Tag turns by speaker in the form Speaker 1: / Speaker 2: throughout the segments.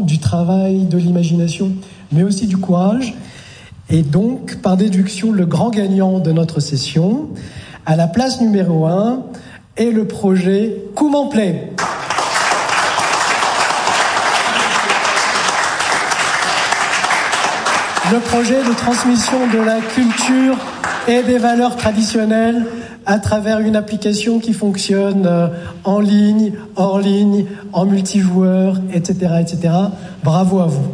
Speaker 1: temps, du travail, de l'imagination, mais aussi du courage. Et donc, par déduction, le grand gagnant de notre session, à la place numéro 1, est le projet Comment Play. Le projet de transmission de la culture et des valeurs traditionnelles à travers une application qui fonctionne en ligne, hors ligne, en multijoueur, etc., etc. Bravo à vous.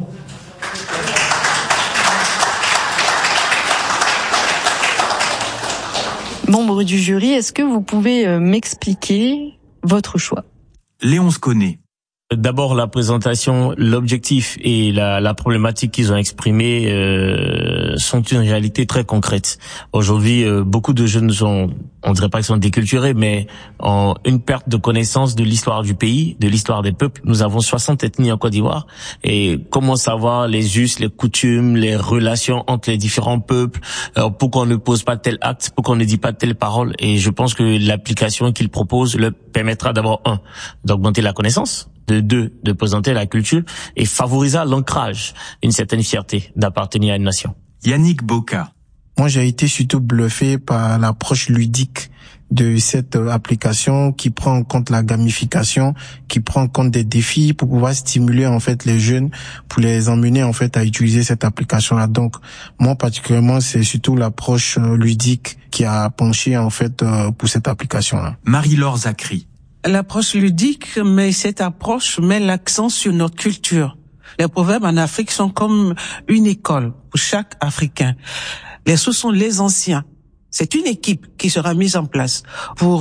Speaker 2: Membre du jury, est-ce que vous pouvez m'expliquer votre choix ?
Speaker 3: Léonce connaît.
Speaker 4: D'abord, la présentation, l'objectif et la problématique qu'ils ont exprimée sont une réalité très concrète. Aujourd'hui, beaucoup de jeunes on dirait pas qu'ils sont déculturés, mais ont une perte de connaissance de l'histoire du pays, de l'histoire des peuples. Nous avons 60 ethnies en Côte d'Ivoire et comment savoir les us, les coutumes, les relations entre les différents peuples, pourquoi on ne pose pas tel acte, pourquoi on ne dit pas telle parole. Et je pense que l'application qu'ils proposent leur permettra d'abord, 1, d'augmenter la connaissance, de 2, de présenter la culture et favoriser l'ancrage, une certaine fierté d'appartenir à une nation.
Speaker 3: Yannick Boka.
Speaker 5: Moi, j'ai été surtout bluffé par l'approche ludique de cette application qui prend en compte la gamification, qui prend en compte des défis pour pouvoir stimuler en fait les jeunes, pour les emmener en fait à utiliser cette application-là. Donc, moi particulièrement, c'est surtout l'approche ludique qui a penché en fait pour cette application-là.
Speaker 3: Marie-Laure Zachry.
Speaker 6: L'approche ludique, mais cette approche met l'accent sur notre culture. Les proverbes en Afrique sont comme une école pour chaque Africain. Les sources sont les anciens. C'est une équipe qui sera mise en place pour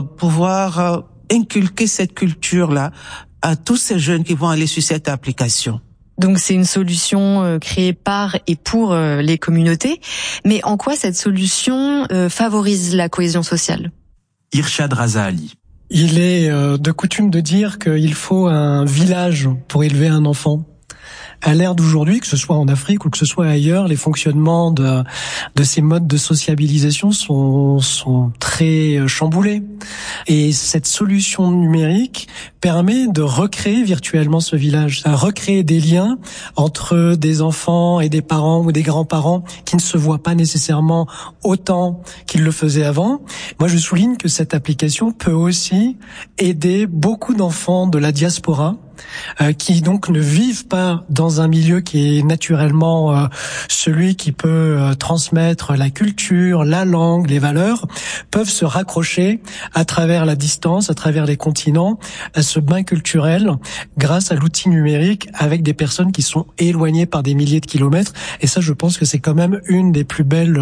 Speaker 6: pouvoir inculquer cette culture-là à tous ces jeunes qui vont aller sur cette application.
Speaker 2: Donc c'est une solution créée par et pour les communautés. Mais en quoi cette solution favorise la cohésion sociale ?
Speaker 3: Irshad Razali.
Speaker 1: Il est de coutume de dire qu'il faut un village pour élever un enfant. À l'ère d'aujourd'hui, que ce soit en Afrique ou que ce soit ailleurs, les fonctionnements de ces modes de sociabilisation sont très chamboulés. Et cette solution numérique permet de recréer virtuellement ce village, recréer des liens entre des enfants et des parents ou des grands-parents qui ne se voient pas nécessairement autant qu'ils le faisaient avant. Moi, je souligne que cette application peut aussi aider beaucoup d'enfants de la diaspora qui donc ne vivent pas dans un milieu qui est naturellement celui qui peut transmettre la culture, la langue, les valeurs, peuvent se raccrocher à travers la distance, à travers les continents, à ce bain culturel grâce à l'outil numérique avec des personnes qui sont éloignées par des milliers de kilomètres. Et ça, je pense que c'est quand même une des plus belles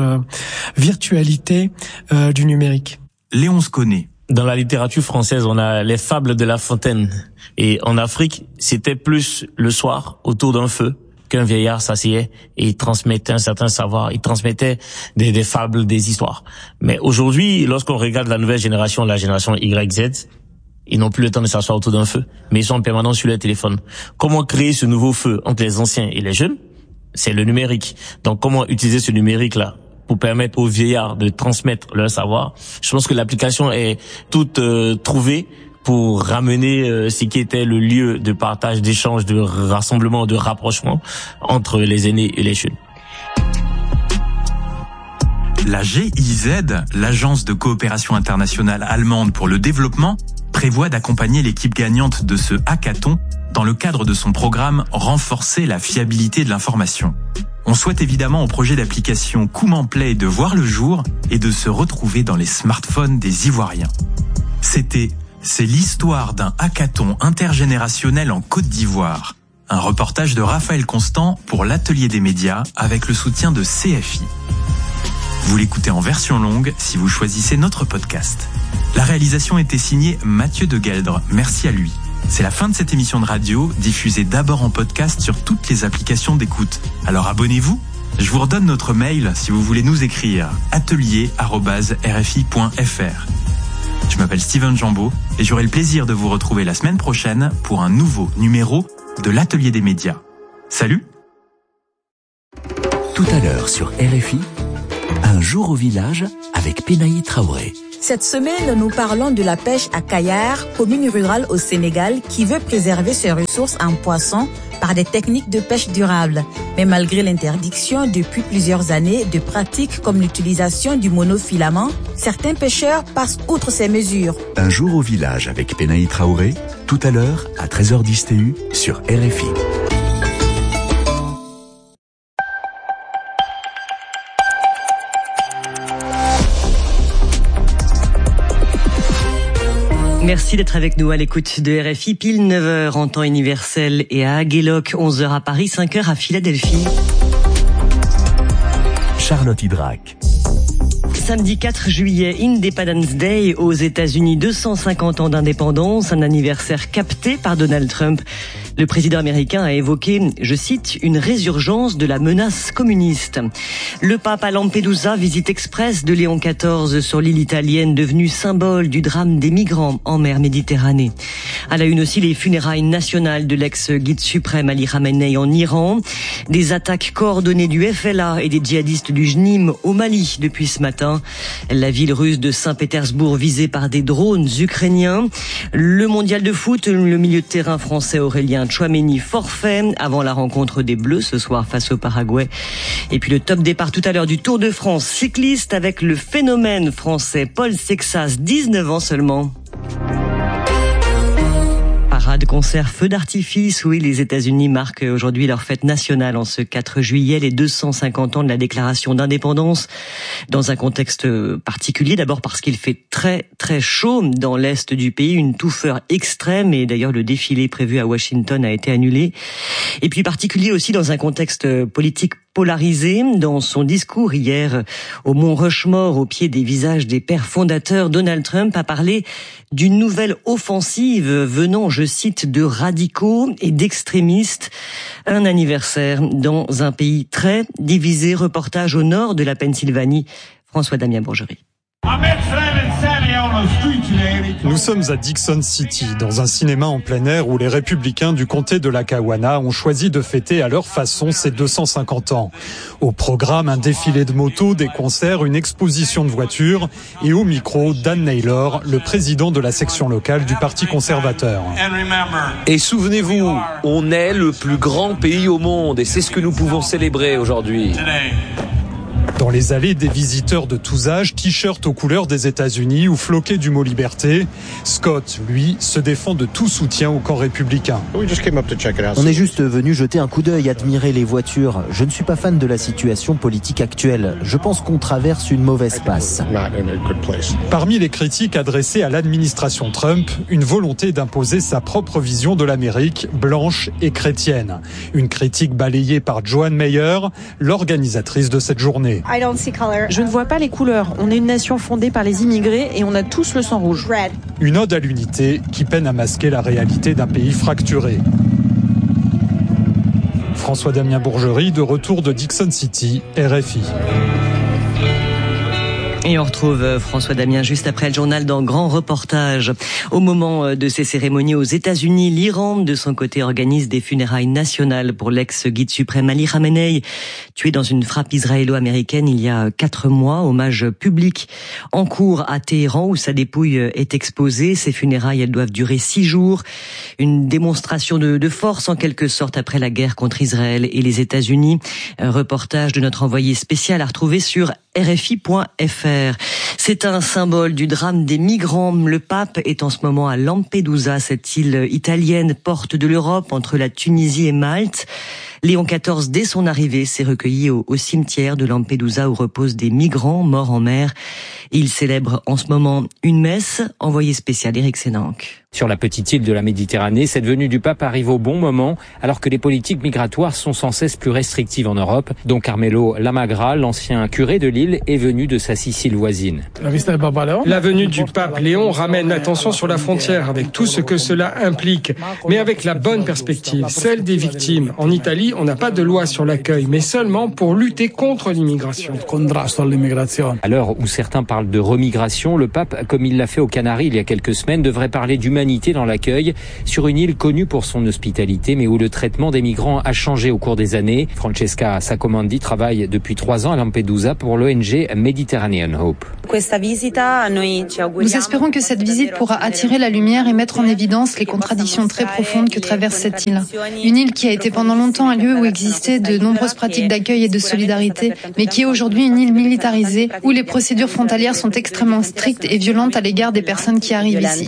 Speaker 1: virtualités du numérique.
Speaker 3: Léonce connaît.
Speaker 4: Dans la littérature française, on a les fables de La Fontaine. Et en Afrique, c'était plus le soir, autour d'un feu, qu'un vieillard s'asseyait et il transmettait un certain savoir. Il transmettait des fables, des histoires. Mais aujourd'hui, lorsqu'on regarde la nouvelle génération, la génération YZ, ils n'ont plus le temps de s'asseoir autour d'un feu, mais ils sont en permanence sur leur téléphone. Comment créer ce nouveau feu entre les anciens et les jeunes ? C'est le numérique. Donc comment utiliser ce numérique-là pour permettre aux vieillards de transmettre leur savoir? Je pense que l'application est toute trouvée pour ramener ce qui était le lieu de partage, d'échange, de rassemblement, de rapprochement entre les aînés et les jeunes.
Speaker 3: La GIZ, l'Agence de coopération internationale allemande pour le développement, prévoit d'accompagner l'équipe gagnante de ce hackathon dans le cadre de son programme « Renforcer la fiabilité de l'information ». On souhaite évidemment au projet d'application Comment Play de voir le jour et de se retrouver dans les smartphones des Ivoiriens. C'est l'histoire d'un hackathon intergénérationnel en Côte d'Ivoire. Un reportage de Raphaël Constant pour l'Atelier des médias avec le soutien de CFI. Vous l'écoutez en version longue si vous choisissez notre podcast. La réalisation était signée Mathieu de Gueldre. Merci à lui. C'est la fin de cette émission de radio, diffusée d'abord en podcast sur toutes les applications d'écoute. Alors abonnez-vous. Je vous redonne notre mail si vous voulez nous écrire, atelier@rfi.fr. Je m'appelle Steven Jambeau et j'aurai le plaisir de vous retrouver la semaine prochaine pour un nouveau numéro de l'Atelier des médias. Salut!
Speaker 7: Tout à l'heure sur RFI, un jour au village avec Penaï Traoré.
Speaker 8: Cette semaine, nous parlons de la pêche à Kayar, commune rurale au Sénégal, qui veut préserver ses ressources en poissons par des techniques de pêche durable. Mais malgré l'interdiction depuis plusieurs années de pratiques comme l'utilisation du monofilament, certains pêcheurs passent outre ces mesures.
Speaker 7: Un jour au village avec Penaï Traoré, tout à l'heure à 13h10 TU sur RFI.
Speaker 9: Merci d'être avec nous à l'écoute de RFI, pile 9h en temps universel et à Agueloc, 11h à Paris, 5h à Philadelphie.
Speaker 7: Charlotte Hydrac.
Speaker 9: Samedi 4 juillet, Independence Day aux États-Unis, 250 ans d'indépendance, un anniversaire capté par Donald Trump. Le président américain a évoqué, je cite, une résurgence de la menace communiste. Le pape à Lampedusa, visite express de Léon XIV sur l'île italienne devenue symbole du drame des migrants en mer Méditerranée. À la une aussi, les funérailles nationales de l'ex-guide suprême Ali Khamenei en Iran. Des attaques coordonnées du FLA et des djihadistes du JNIM au Mali depuis ce matin. La ville russe de Saint-Pétersbourg visée par des drones ukrainiens. Le mondial de foot, le milieu de terrain français Aurélien Tchouaméni forfait avant la rencontre des Bleus ce soir face au Paraguay. Et puis le top départ tout à l'heure du Tour de France cycliste avec le phénomène français Paul Sexas, 19 ans seulement. Parade, concert, feu d'artifice. Oui, les États-Unis marquent aujourd'hui leur fête nationale en ce 4 juillet, les 250 ans de la déclaration d'indépendance, dans un contexte particulier. D'abord parce qu'il fait très très chaud dans l'est du pays, une touffeur extrême, et d'ailleurs le défilé prévu à Washington a été annulé. Et puis particulier aussi dans un contexte politique polarisé. Dans son discours hier au Mont Rushmore, au pied des visages des pères fondateurs, Donald Trump a parlé d'une nouvelle offensive venant, je cite, de radicaux et d'extrémistes. Un anniversaire dans un pays très divisé. Reportage au nord de la Pennsylvanie. François-Damien Bourgerie.
Speaker 10: Nous sommes à Dixon City, dans un cinéma en plein air où les républicains du comté de Lackawanna ont choisi de fêter à leur façon ces 250 ans. Au programme, un défilé de motos, des concerts, une exposition de voitures et au micro, Dan Naylor, le président de la section locale du Parti conservateur.
Speaker 11: Et souvenez-vous, on est le plus grand pays au monde et c'est ce que nous pouvons célébrer aujourd'hui.
Speaker 10: Dans les allées, des visiteurs de tous âges, t-shirts aux couleurs des États-Unis ou floqués du mot liberté. Scott, lui, se défend de tout soutien au camp républicain.
Speaker 12: On est juste venu jeter un coup d'œil, admirer les voitures. Je ne suis pas fan de la situation politique actuelle. Je pense qu'on traverse une mauvaise passe.
Speaker 10: Parmi les critiques adressées à l'administration Trump, une volonté d'imposer sa propre vision de l'Amérique, blanche et chrétienne. Une critique balayée par Joan Meyer, l'organisatrice de cette journée.
Speaker 13: Je ne vois pas les couleurs. On est une nation fondée par les immigrés et on a tous le sang rouge.
Speaker 10: Une ode à l'unité qui peine à masquer la réalité d'un pays fracturé. François-Damien Bourgerie, de retour de Dixon City, RFI.
Speaker 9: Et on retrouve François Damien juste après le journal dans Grand Reportage. Au moment de ces cérémonies aux États-Unis, l'Iran, de son côté, organise des funérailles nationales pour l'ex-guide suprême Ali Khamenei, tué dans une frappe israélo-américaine il y a 4 mois. Hommage public en cours à Téhéran où sa dépouille est exposée. Ces funérailles, elles doivent durer 6 jours. Une démonstration de force en quelque sorte après la guerre contre Israël et les États-Unis. Un reportage de notre envoyé spécial à retrouver sur RFI.fr. C'est un symbole du drame des migrants. Le pape est en ce moment à Lampedusa, cette île italienne, porte de l'Europe entre la Tunisie et Malte. Léon XIV, dès son arrivée, s'est recueilli au cimetière de Lampedusa où reposent des migrants morts en mer. Il célèbre en ce moment une messe. Envoyé spécial Éric Sénanque.
Speaker 14: Sur la petite île de la Méditerranée, cette venue du pape arrive au bon moment, alors que les politiques migratoires sont sans cesse plus restrictives en Europe. Don Carmelo Lamagra, l'ancien curé de l'île, est venu de sa Sicile voisine.
Speaker 15: La venue du pape Léon ramène l'attention sur la frontière, avec tout ce que cela implique, mais avec la bonne perspective, celle des victimes. En Italie, on n'a pas de loi sur l'accueil, mais seulement pour lutter contre l'immigration.
Speaker 14: À l'heure où certains parlent de remigration, le pape, comme il l'a fait aux Canaries il y a quelques semaines, devrait parler d'humanité dans l'accueil, sur une île connue pour son hospitalité, mais où le traitement des migrants a changé au cours des années. Francesca Sacomandi travaille depuis 3 ans à Lampedusa pour l'ONG Mediterranean Hope.
Speaker 16: Nous espérons que cette visite pourra attirer la lumière et mettre en évidence les contradictions très profondes que traverse cette île. Une île qui a été pendant longtemps un lieu où existaient de nombreuses pratiques d'accueil et de solidarité, mais qui est aujourd'hui une île militarisée où les procédures frontalières sont extrêmement strictes et violentes à l'égard des personnes qui arrivent ici.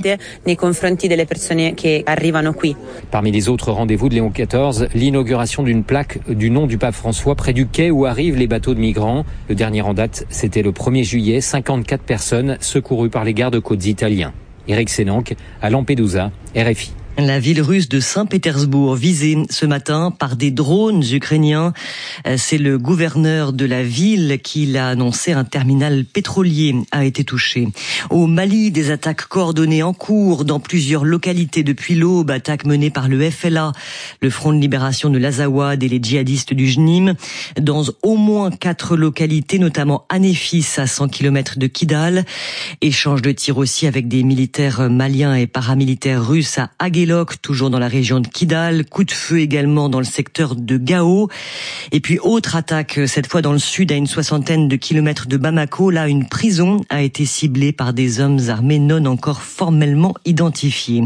Speaker 14: Parmi les autres rendez-vous de Léon XIV, l'inauguration d'une plaque du nom du pape François près du quai où arrivent les bateaux de migrants. Le dernier en date, c'était le 1er juillet, 54 personnes secourues par les gardes-côtes italiens. Éric Sénanque, à Lampedusa, RFI.
Speaker 9: La ville russe de Saint-Pétersbourg visée ce matin par des drones ukrainiens. C'est le gouverneur de la ville qui l'a annoncé. Un terminal pétrolier a été touché. Au Mali, des attaques coordonnées en cours dans plusieurs localités depuis l'aube. Attaques menées par le FLA, le Front de libération de l'Azawad et les djihadistes du JNIM. Dans au moins 4 localités, notamment Anéfis à 100 km de Kidal. Échange de tirs aussi avec des militaires maliens et paramilitaires russes à Aguelok, toujours dans la région de Kidal. Coup de feu également dans le secteur de Gao. Et puis autre attaque, cette fois dans le sud, à une 60aine de kilomètres de Bamako. Là, une prison a été ciblée par des hommes armés non encore formellement identifiés.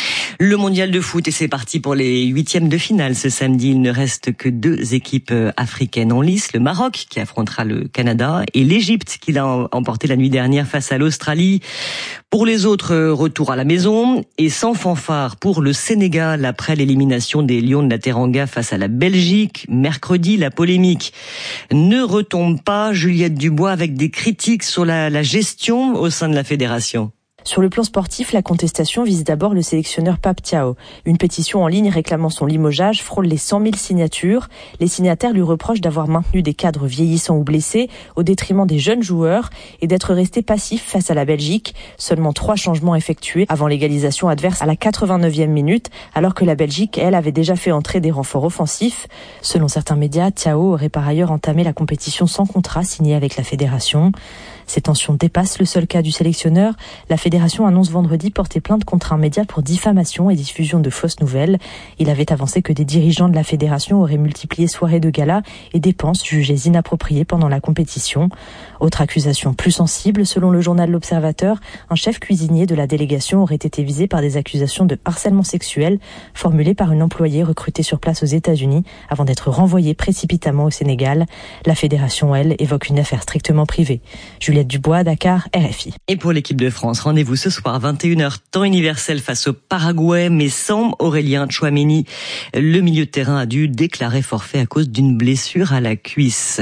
Speaker 9: Le mondial de foot, et c'est parti pour les 8e de finale ce samedi. Il ne reste que 2 équipes africaines en lice. Le Maroc qui affrontera le Canada et l'Égypte qui l'a emporté la nuit dernière face à l'Australie. Pour les autres, retour à la maison et sans fanfare pour le Sénégal après l'élimination des Lions de la Teranga face à la Belgique. Mercredi, la polémique ne retombe pas. Juliette Dubois avec des critiques sur la gestion au sein de la fédération.
Speaker 13: Sur le plan sportif, la contestation vise d'abord le sélectionneur Pape Thiaw. Une pétition en ligne réclamant son limogeage frôle les 100 000 signatures. Les signataires lui reprochent d'avoir maintenu des cadres vieillissants ou blessés au détriment des jeunes joueurs et d'être resté passif face à la Belgique. Seulement 3 changements effectués avant l'égalisation adverse à la 89e minute, alors que la Belgique, elle, avait déjà fait entrer des renforts offensifs. Selon certains médias, Thiaw aurait par ailleurs entamé la compétition sans contrat signé avec la fédération. Ces tensions dépassent le seul cas du sélectionneur. La fédération annonce vendredi porter plainte contre un média pour diffamation et diffusion de fausses nouvelles. Il avait avancé que des dirigeants de la fédération auraient multiplié soirées de gala et dépenses jugées inappropriées pendant la compétition. Autre accusation plus sensible, selon le journal L'Observateur, un chef cuisinier de la délégation aurait été visé par des accusations de harcèlement sexuel formulées par une employée recrutée sur place aux États-Unis avant d'être renvoyée précipitamment au Sénégal. La fédération, elle, évoque une affaire strictement privée. Juliette Dubois, Dakar, RFI.
Speaker 9: Et pour l'équipe de France, rendez-vous ce soir 21h, temps universel face au Paraguay, mais sans Aurélien Tchouaméni. Le milieu de terrain a dû déclarer forfait à cause d'une blessure à la cuisse.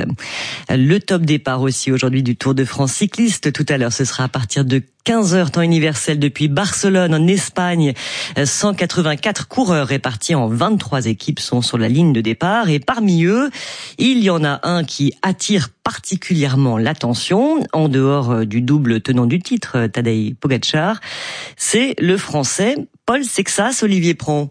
Speaker 9: Le top départ aussi aujourd'hui du Tour de France cycliste. Tout à l'heure, ce sera à partir de 15h, temps universel depuis Barcelone en Espagne. 184 coureurs répartis en 23 équipes sont sur la ligne de départ et parmi eux, il y en a un qui attire particulièrement l'attention en dehors du double tenant du titre, Tadej Pogačar. C'est le Français Paul Sexas, Olivier Pron.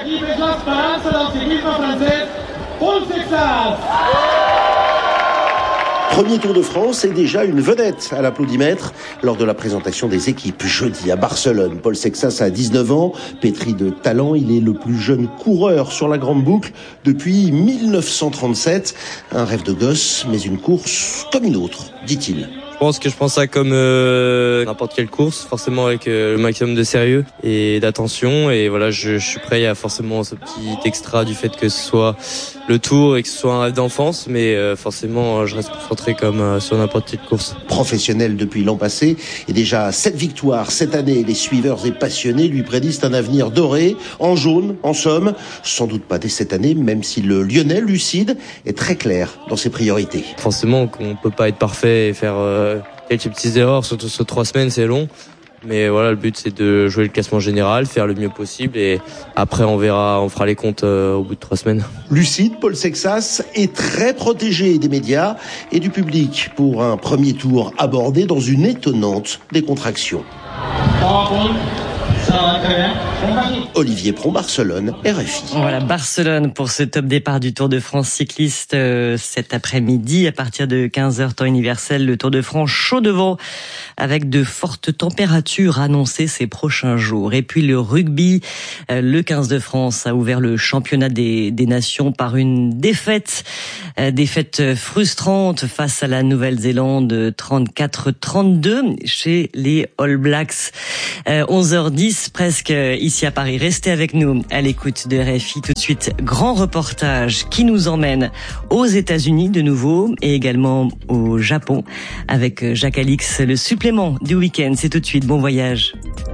Speaker 17: Premier Tour de France et déjà une vedette à l'applaudimètre lors de la présentation des équipes jeudi à Barcelone. Paul Sexas a 19 ans, pétri de talent, il est le plus jeune coureur sur la grande boucle depuis 1937. Un rêve de gosse, mais une course comme une autre, dit-il.
Speaker 18: Je pense ça comme n'importe quelle course, forcément avec le maximum de sérieux et d'attention. Et voilà, je suis prêt. Il y a forcément ce petit extra du fait que ce soit le Tour et que ce soit un rêve d'enfance, mais forcément, je reste concentré comme sur n'importe quelle course.
Speaker 17: Professionnel depuis l'an passé et déjà 7 victoires cette année. Les suiveurs et passionnés lui prédisent un avenir doré, en jaune, en somme. Sans doute pas dès cette année, même si le Lyonnais lucide est très clair dans ses priorités.
Speaker 18: Forcément qu'on peut pas être parfait et faire quelques petites erreurs, surtout sur 3 semaines, c'est long. Mais voilà, le but c'est de jouer le classement général, faire le mieux possible et après on fera les comptes au bout de 3 semaines.
Speaker 17: Lucide, Paul Sexas est très protégé des médias et du public pour un premier tour abordé dans une étonnante décontraction. Olivier Pron, Barcelone, RFI.
Speaker 9: Voilà, Barcelone pour ce top départ du Tour de France cycliste cet après-midi à partir de 15h temps universel. Le Tour de France chaud devant avec de fortes températures annoncées ces prochains jours. Et puis le rugby, le 15 de France a ouvert le championnat des nations par une défaite frustrante face à la Nouvelle-Zélande 34-32 chez les All Blacks. 11h10 presque ici à Paris. Restez avec nous à l'écoute de RFI. Tout de suite, grand reportage qui nous emmène aux États-Unis de nouveau et également au Japon avec Jacques Alix. Le supplément du week-end, c'est tout de suite. Bon voyage.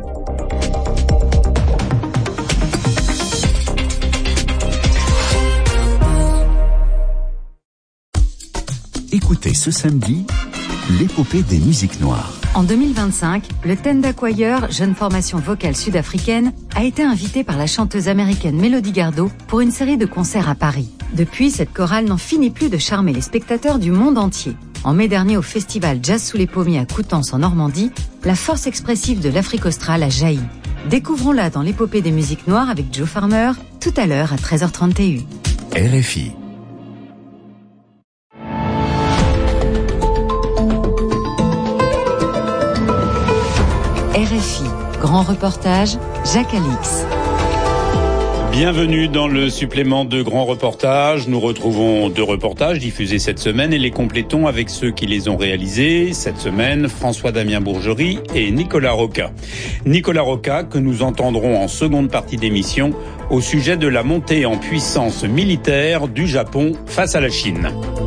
Speaker 7: Écoutez ce samedi l'épopée des musiques noires.
Speaker 19: En 2025, le Tenda Choir, jeune formation vocale sud-africaine, a été invité par la chanteuse américaine Melody Gardot pour une série de concerts à Paris. Depuis, cette chorale n'en finit plus de charmer les spectateurs du monde entier. En mai dernier, au festival Jazz sous les pommiers à Coutances en Normandie, la force expressive de l'Afrique australe a jailli. Découvrons-la dans l'épopée des musiques noires avec Joe Farmer, tout à l'heure à 13h30 TU.
Speaker 7: RFI.
Speaker 19: RFI, grand reportage, Jacques Alix.
Speaker 20: Bienvenue dans le supplément de Grand Reportage. Nous retrouvons 2 reportages diffusés cette semaine et les complétons avec ceux qui les ont réalisés. Cette semaine, François-Damien Bourgerie et Nicolas Roca. Nicolas Roca que nous entendrons en seconde partie d'émission au sujet de la montée en puissance militaire du Japon face à la Chine.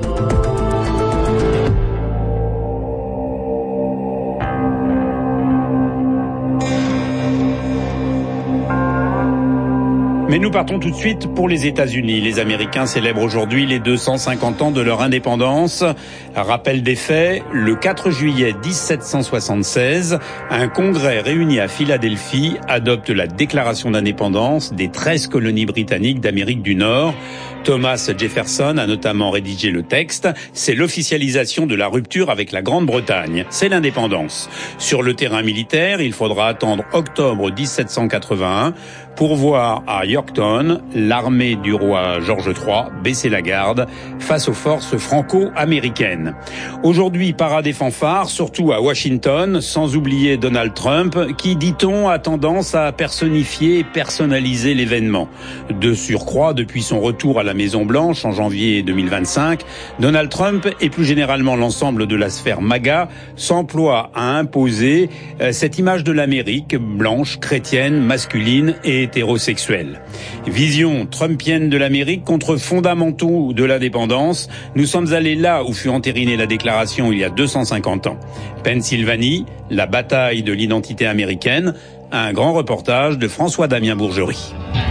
Speaker 20: Mais nous partons tout de suite pour les États-Unis. Les Américains célèbrent aujourd'hui les 250 ans de leur indépendance. Rappel des faits, le 4 juillet 1776, un congrès réuni à Philadelphie adopte la déclaration d'indépendance des 13 colonies britanniques d'Amérique du Nord. Thomas Jefferson a notamment rédigé le texte. C'est l'officialisation de la rupture avec la Grande-Bretagne. C'est l'indépendance. Sur le terrain militaire, il faudra attendre octobre 1781 pour voir à Yorktown l'armée du roi George III baisser la garde face aux forces franco-américaines. Aujourd'hui, parade et fanfare, surtout à Washington, sans oublier Donald Trump, qui, dit-on, a tendance à personnifier et personnaliser l'événement. De surcroît, depuis son retour à la Maison-Blanche en janvier 2025, Donald Trump et plus généralement l'ensemble de la sphère MAGA s'emploient à imposer cette image de l'Amérique blanche, chrétienne, masculine et hétérosexuelle. Vision trumpienne de l'Amérique contre fondamentaux de l'indépendance. Nous sommes allés là où fut entérinée la déclaration il y a 250 ans. Pennsylvanie, la bataille de l'identité américaine. Un grand reportage de François-Damien Bourgerie.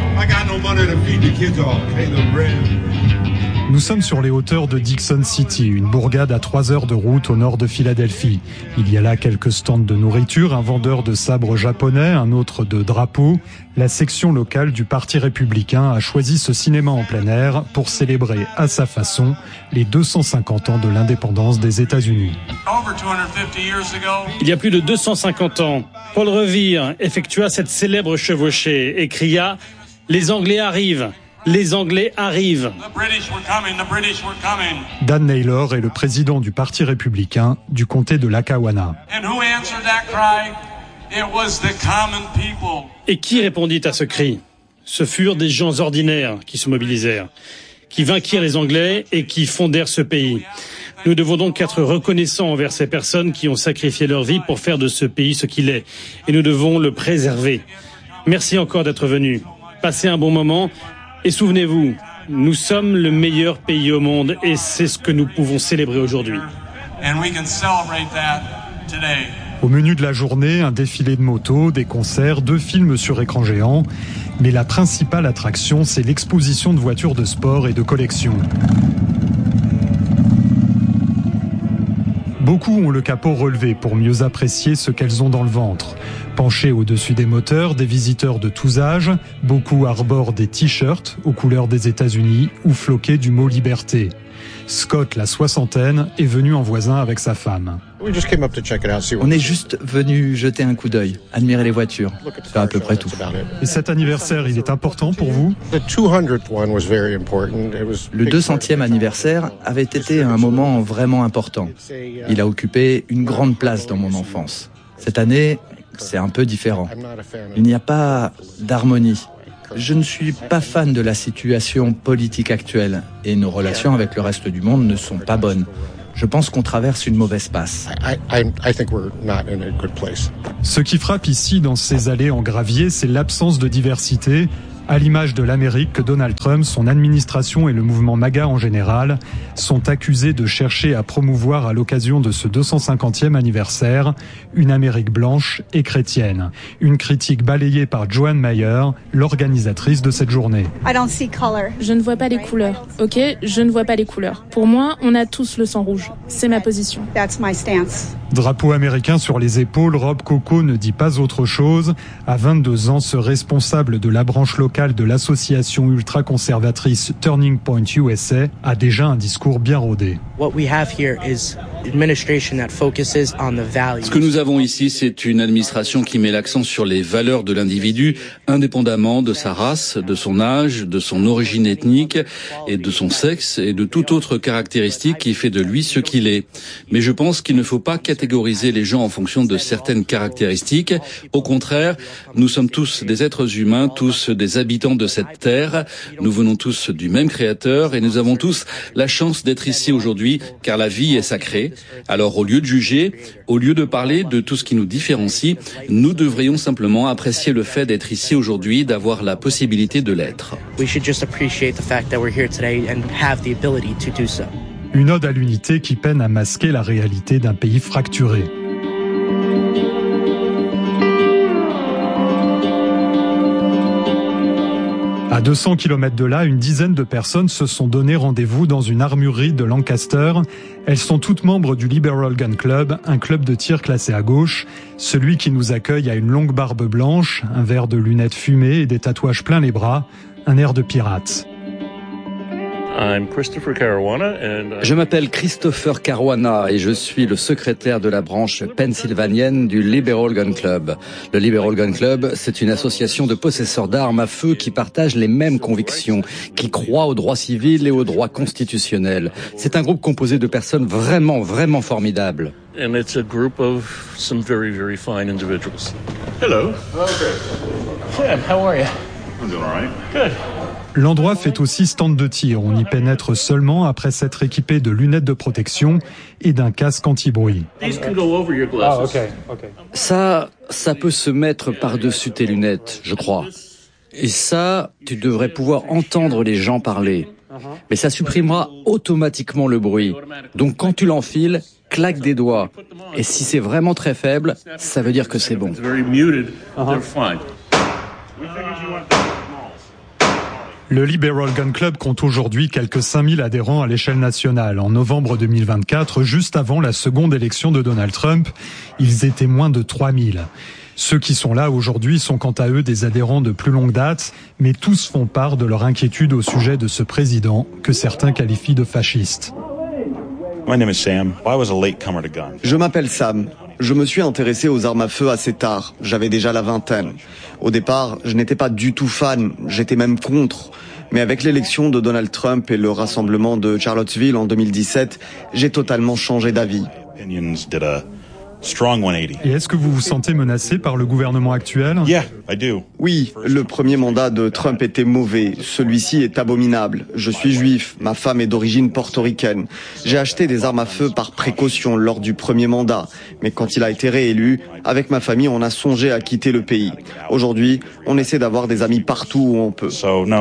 Speaker 10: Nous sommes sur les hauteurs de Dixon City, une bourgade à 3 heures de route au nord de Philadelphie. Il y a là quelques stands de nourriture, un vendeur de sabres japonais, un autre de drapeaux. La section locale du Parti républicain a choisi ce cinéma en plein air pour célébrer à sa façon les 250 ans de l'indépendance des États-Unis.
Speaker 21: Il y a plus de 250 ans, Paul Revere effectua cette célèbre chevauchée et cria « Les Anglais arrivent !» Les Anglais arrivent.
Speaker 10: Dan Naylor est le président du Parti républicain du comté de Lackawanna.
Speaker 21: Et qui répondit à ce cri? Ce furent des gens ordinaires qui se mobilisèrent, qui vainquirent les Anglais et qui fondèrent ce pays. Nous devons donc être reconnaissants envers ces personnes qui ont sacrifié leur vie pour faire de ce pays ce qu'il est. Et nous devons le préserver. Merci encore d'être venus. Passez un bon moment. Et souvenez-vous, nous sommes le meilleur pays au monde et c'est ce que nous pouvons célébrer aujourd'hui.
Speaker 10: Au menu de la journée, un défilé de motos, des concerts, 2 films sur écran géant. Mais la principale attraction, c'est l'exposition de voitures de sport et de collection. Beaucoup ont le capot relevé pour mieux apprécier ce qu'elles ont dans le ventre. Penchés au-dessus des moteurs, des visiteurs de tous âges, beaucoup arborent des t-shirts aux couleurs des États-Unis ou floqués du mot liberté. Scott, la soixantaine, est venu en voisin avec sa femme.
Speaker 5: On est juste venu jeter un coup d'œil, admirer les voitures. C'est à peu près tout.
Speaker 10: Et cet anniversaire, il est important pour vous ?
Speaker 5: Le 200e anniversaire avait été un moment vraiment important. Il a occupé une grande place dans mon enfance. Cette année, c'est un peu différent. Il n'y a pas d'harmonie. Je ne suis pas fan de la situation politique actuelle et nos relations avec le reste du monde ne sont pas bonnes. Je pense qu'on traverse une mauvaise passe.
Speaker 10: Ce qui frappe ici dans ces allées en gravier, c'est l'absence de diversité, à l'image de l'Amérique que Donald Trump, son administration et le mouvement MAGA en général sont accusés de chercher à promouvoir à l'occasion de ce 250e anniversaire une Amérique blanche et chrétienne. Une critique balayée par Joanne Mayer, l'organisatrice de cette journée.
Speaker 22: Je ne vois pas les couleurs, ok ? Je ne vois pas les couleurs. Pour moi, on a tous le sang rouge. C'est ma position.
Speaker 10: Drapeau américain sur les épaules, Rob Coco ne dit pas autre chose. À 22 ans, ce responsable de la branche locale de l'association ultra-conservatrice Turning Point USA a déjà un discours bien rodé.
Speaker 23: Ce que nous avons ici, c'est une administration qui met l'accent sur les valeurs de l'individu, indépendamment de sa race, de son âge, de son origine ethnique et de son sexe et de toute autre caractéristique qui fait de lui ce qu'il est. Mais je pense qu'il ne faut pas catégoriser les gens en fonction de certaines caractéristiques. Au contraire, nous sommes tous des êtres humains, tous des habitants de cette terre. Nous venons tous du même Créateur et nous avons tous la chance d'être ici aujourd'hui car la vie est sacrée. Alors au lieu de juger, au lieu de parler de tout ce qui nous différencie, nous devrions simplement apprécier le fait d'être ici aujourd'hui, d'avoir la possibilité de l'être.
Speaker 10: Une ode à l'unité qui peine à masquer la réalité d'un pays fracturé. À 200 km de là, une dizaine de personnes se sont donné rendez-vous dans une armurerie de Lancaster. Elles sont toutes membres du Liberal Gun Club, un club de tir classé à gauche. Celui qui nous accueille a une longue barbe blanche, un verre de lunettes fumées et des tatouages plein les bras, un air de pirate.
Speaker 5: Je m'appelle Christopher Caruana et je suis le secrétaire de la branche pennsylvanienne du Liberal Gun Club. Le Liberal Gun Club, c'est une association de possesseurs d'armes à feu qui partagent les mêmes convictions, qui croient aux droits civils et aux droits constitutionnels. C'est un groupe composé de personnes vraiment, vraiment formidables.
Speaker 24: And it's a group of some very, very fine individuals. Hello.
Speaker 25: Sam, how are you?
Speaker 24: I'm doing all right.
Speaker 25: Good.
Speaker 10: L'endroit fait aussi stand de tir. On y pénètre seulement après s'être équipé de lunettes de protection et d'un casque anti-bruit.
Speaker 5: Ça peut se mettre par-dessus tes lunettes, je crois. Et ça, tu devrais pouvoir entendre les gens parler. Mais ça supprimera automatiquement le bruit. Donc quand tu l'enfiles, claque des doigts. Et si c'est vraiment très faible, ça veut dire que c'est bon.
Speaker 10: Le Liberal Gun Club compte aujourd'hui quelques 5000 adhérents à l'échelle nationale. En novembre 2024, juste avant la seconde élection de Donald Trump, ils étaient moins de 3000. Ceux qui sont là aujourd'hui sont quant à eux des adhérents de plus longue date, mais tous font part de leur inquiétude au sujet de ce président que certains qualifient de fasciste.
Speaker 26: Je m'appelle Sam. Je me suis intéressé aux armes à feu assez tard. J'avais déjà la vingtaine. Au départ, je n'étais pas du tout fan, j'étais même contre. Mais avec l'élection de Donald Trump et le rassemblement de Charlottesville en 2017, j'ai totalement changé d'avis.
Speaker 10: Et est-ce que vous vous sentez menacé par le gouvernement actuel?
Speaker 26: Oui, le premier mandat de Trump était mauvais. Celui-ci est abominable. Je suis juif, ma femme est d'origine portoricaine. J'ai acheté des armes à feu par précaution lors du premier mandat. Mais quand il a été réélu, avec ma famille, on a songé à quitter le pays. Aujourd'hui, on essaie d'avoir des amis partout où on peut.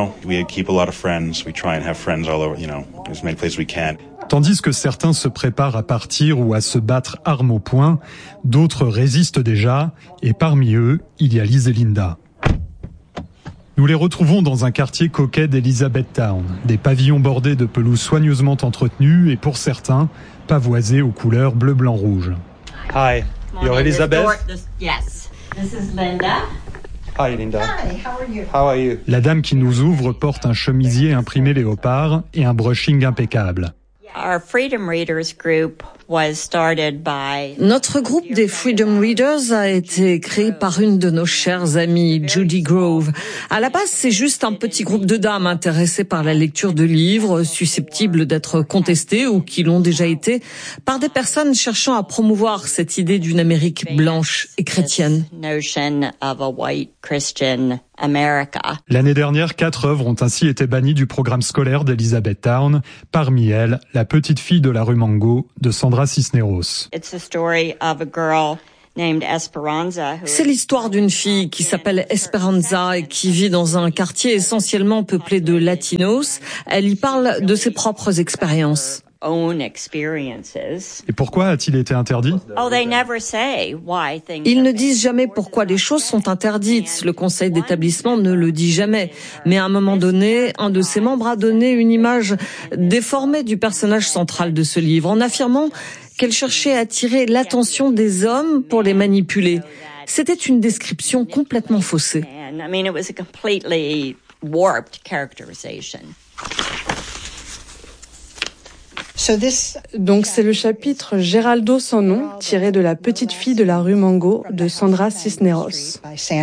Speaker 10: Tandis que certains se préparent à partir ou à se battre armes au poing, d'autres résistent déjà, et parmi eux, il y a Liz et Linda. Nous les retrouvons dans un quartier coquet d'Elizabethtown, des pavillons bordés de pelouses soigneusement entretenues et pour certains, pavoisés aux couleurs bleu, blanc, rouge.
Speaker 27: Hi, you're Elizabeth?
Speaker 1: This is Linda.
Speaker 2: Hi Linda.
Speaker 1: Hi, how are you?
Speaker 2: How are you?
Speaker 10: La dame qui nous ouvre porte un chemisier imprimé léopard et un brushing impeccable.
Speaker 1: Our Freedom Readers group was started by...
Speaker 3: Notre groupe des Freedom Readers a été créé par une de nos chères amies, Judy Grove. À la base, c'est juste un petit groupe de dames intéressées par la lecture de livres susceptibles d'être contestés ou qui l'ont déjà été par des personnes cherchant à promouvoir cette idée d'une Amérique blanche et chrétienne.
Speaker 1: Notion of a white Christian America.
Speaker 10: L'année dernière, 4 œuvres ont ainsi été bannies du programme scolaire d'Elizabethtown. Parmi elles, La petite fille de la rue Mango de Sandra Cisneros.
Speaker 3: C'est l'histoire d'une fille qui s'appelle Esperanza et qui vit dans un quartier essentiellement peuplé de latinos. Elle y parle de ses propres expériences.
Speaker 10: Et pourquoi a-t-il été interdit?
Speaker 3: Ils ne disent jamais pourquoi les choses sont interdites. Le conseil d'établissement ne le dit jamais. Mais à un moment donné, un de ses membres a donné une image déformée du personnage central de ce livre, en affirmant qu'elle cherchait à attirer l'attention des hommes pour les manipuler. C'était une description complètement faussée.
Speaker 4: Donc c'est le chapitre Géraldo sans nom, tiré de La petite fille de la rue Mango de Sandra Cisneros.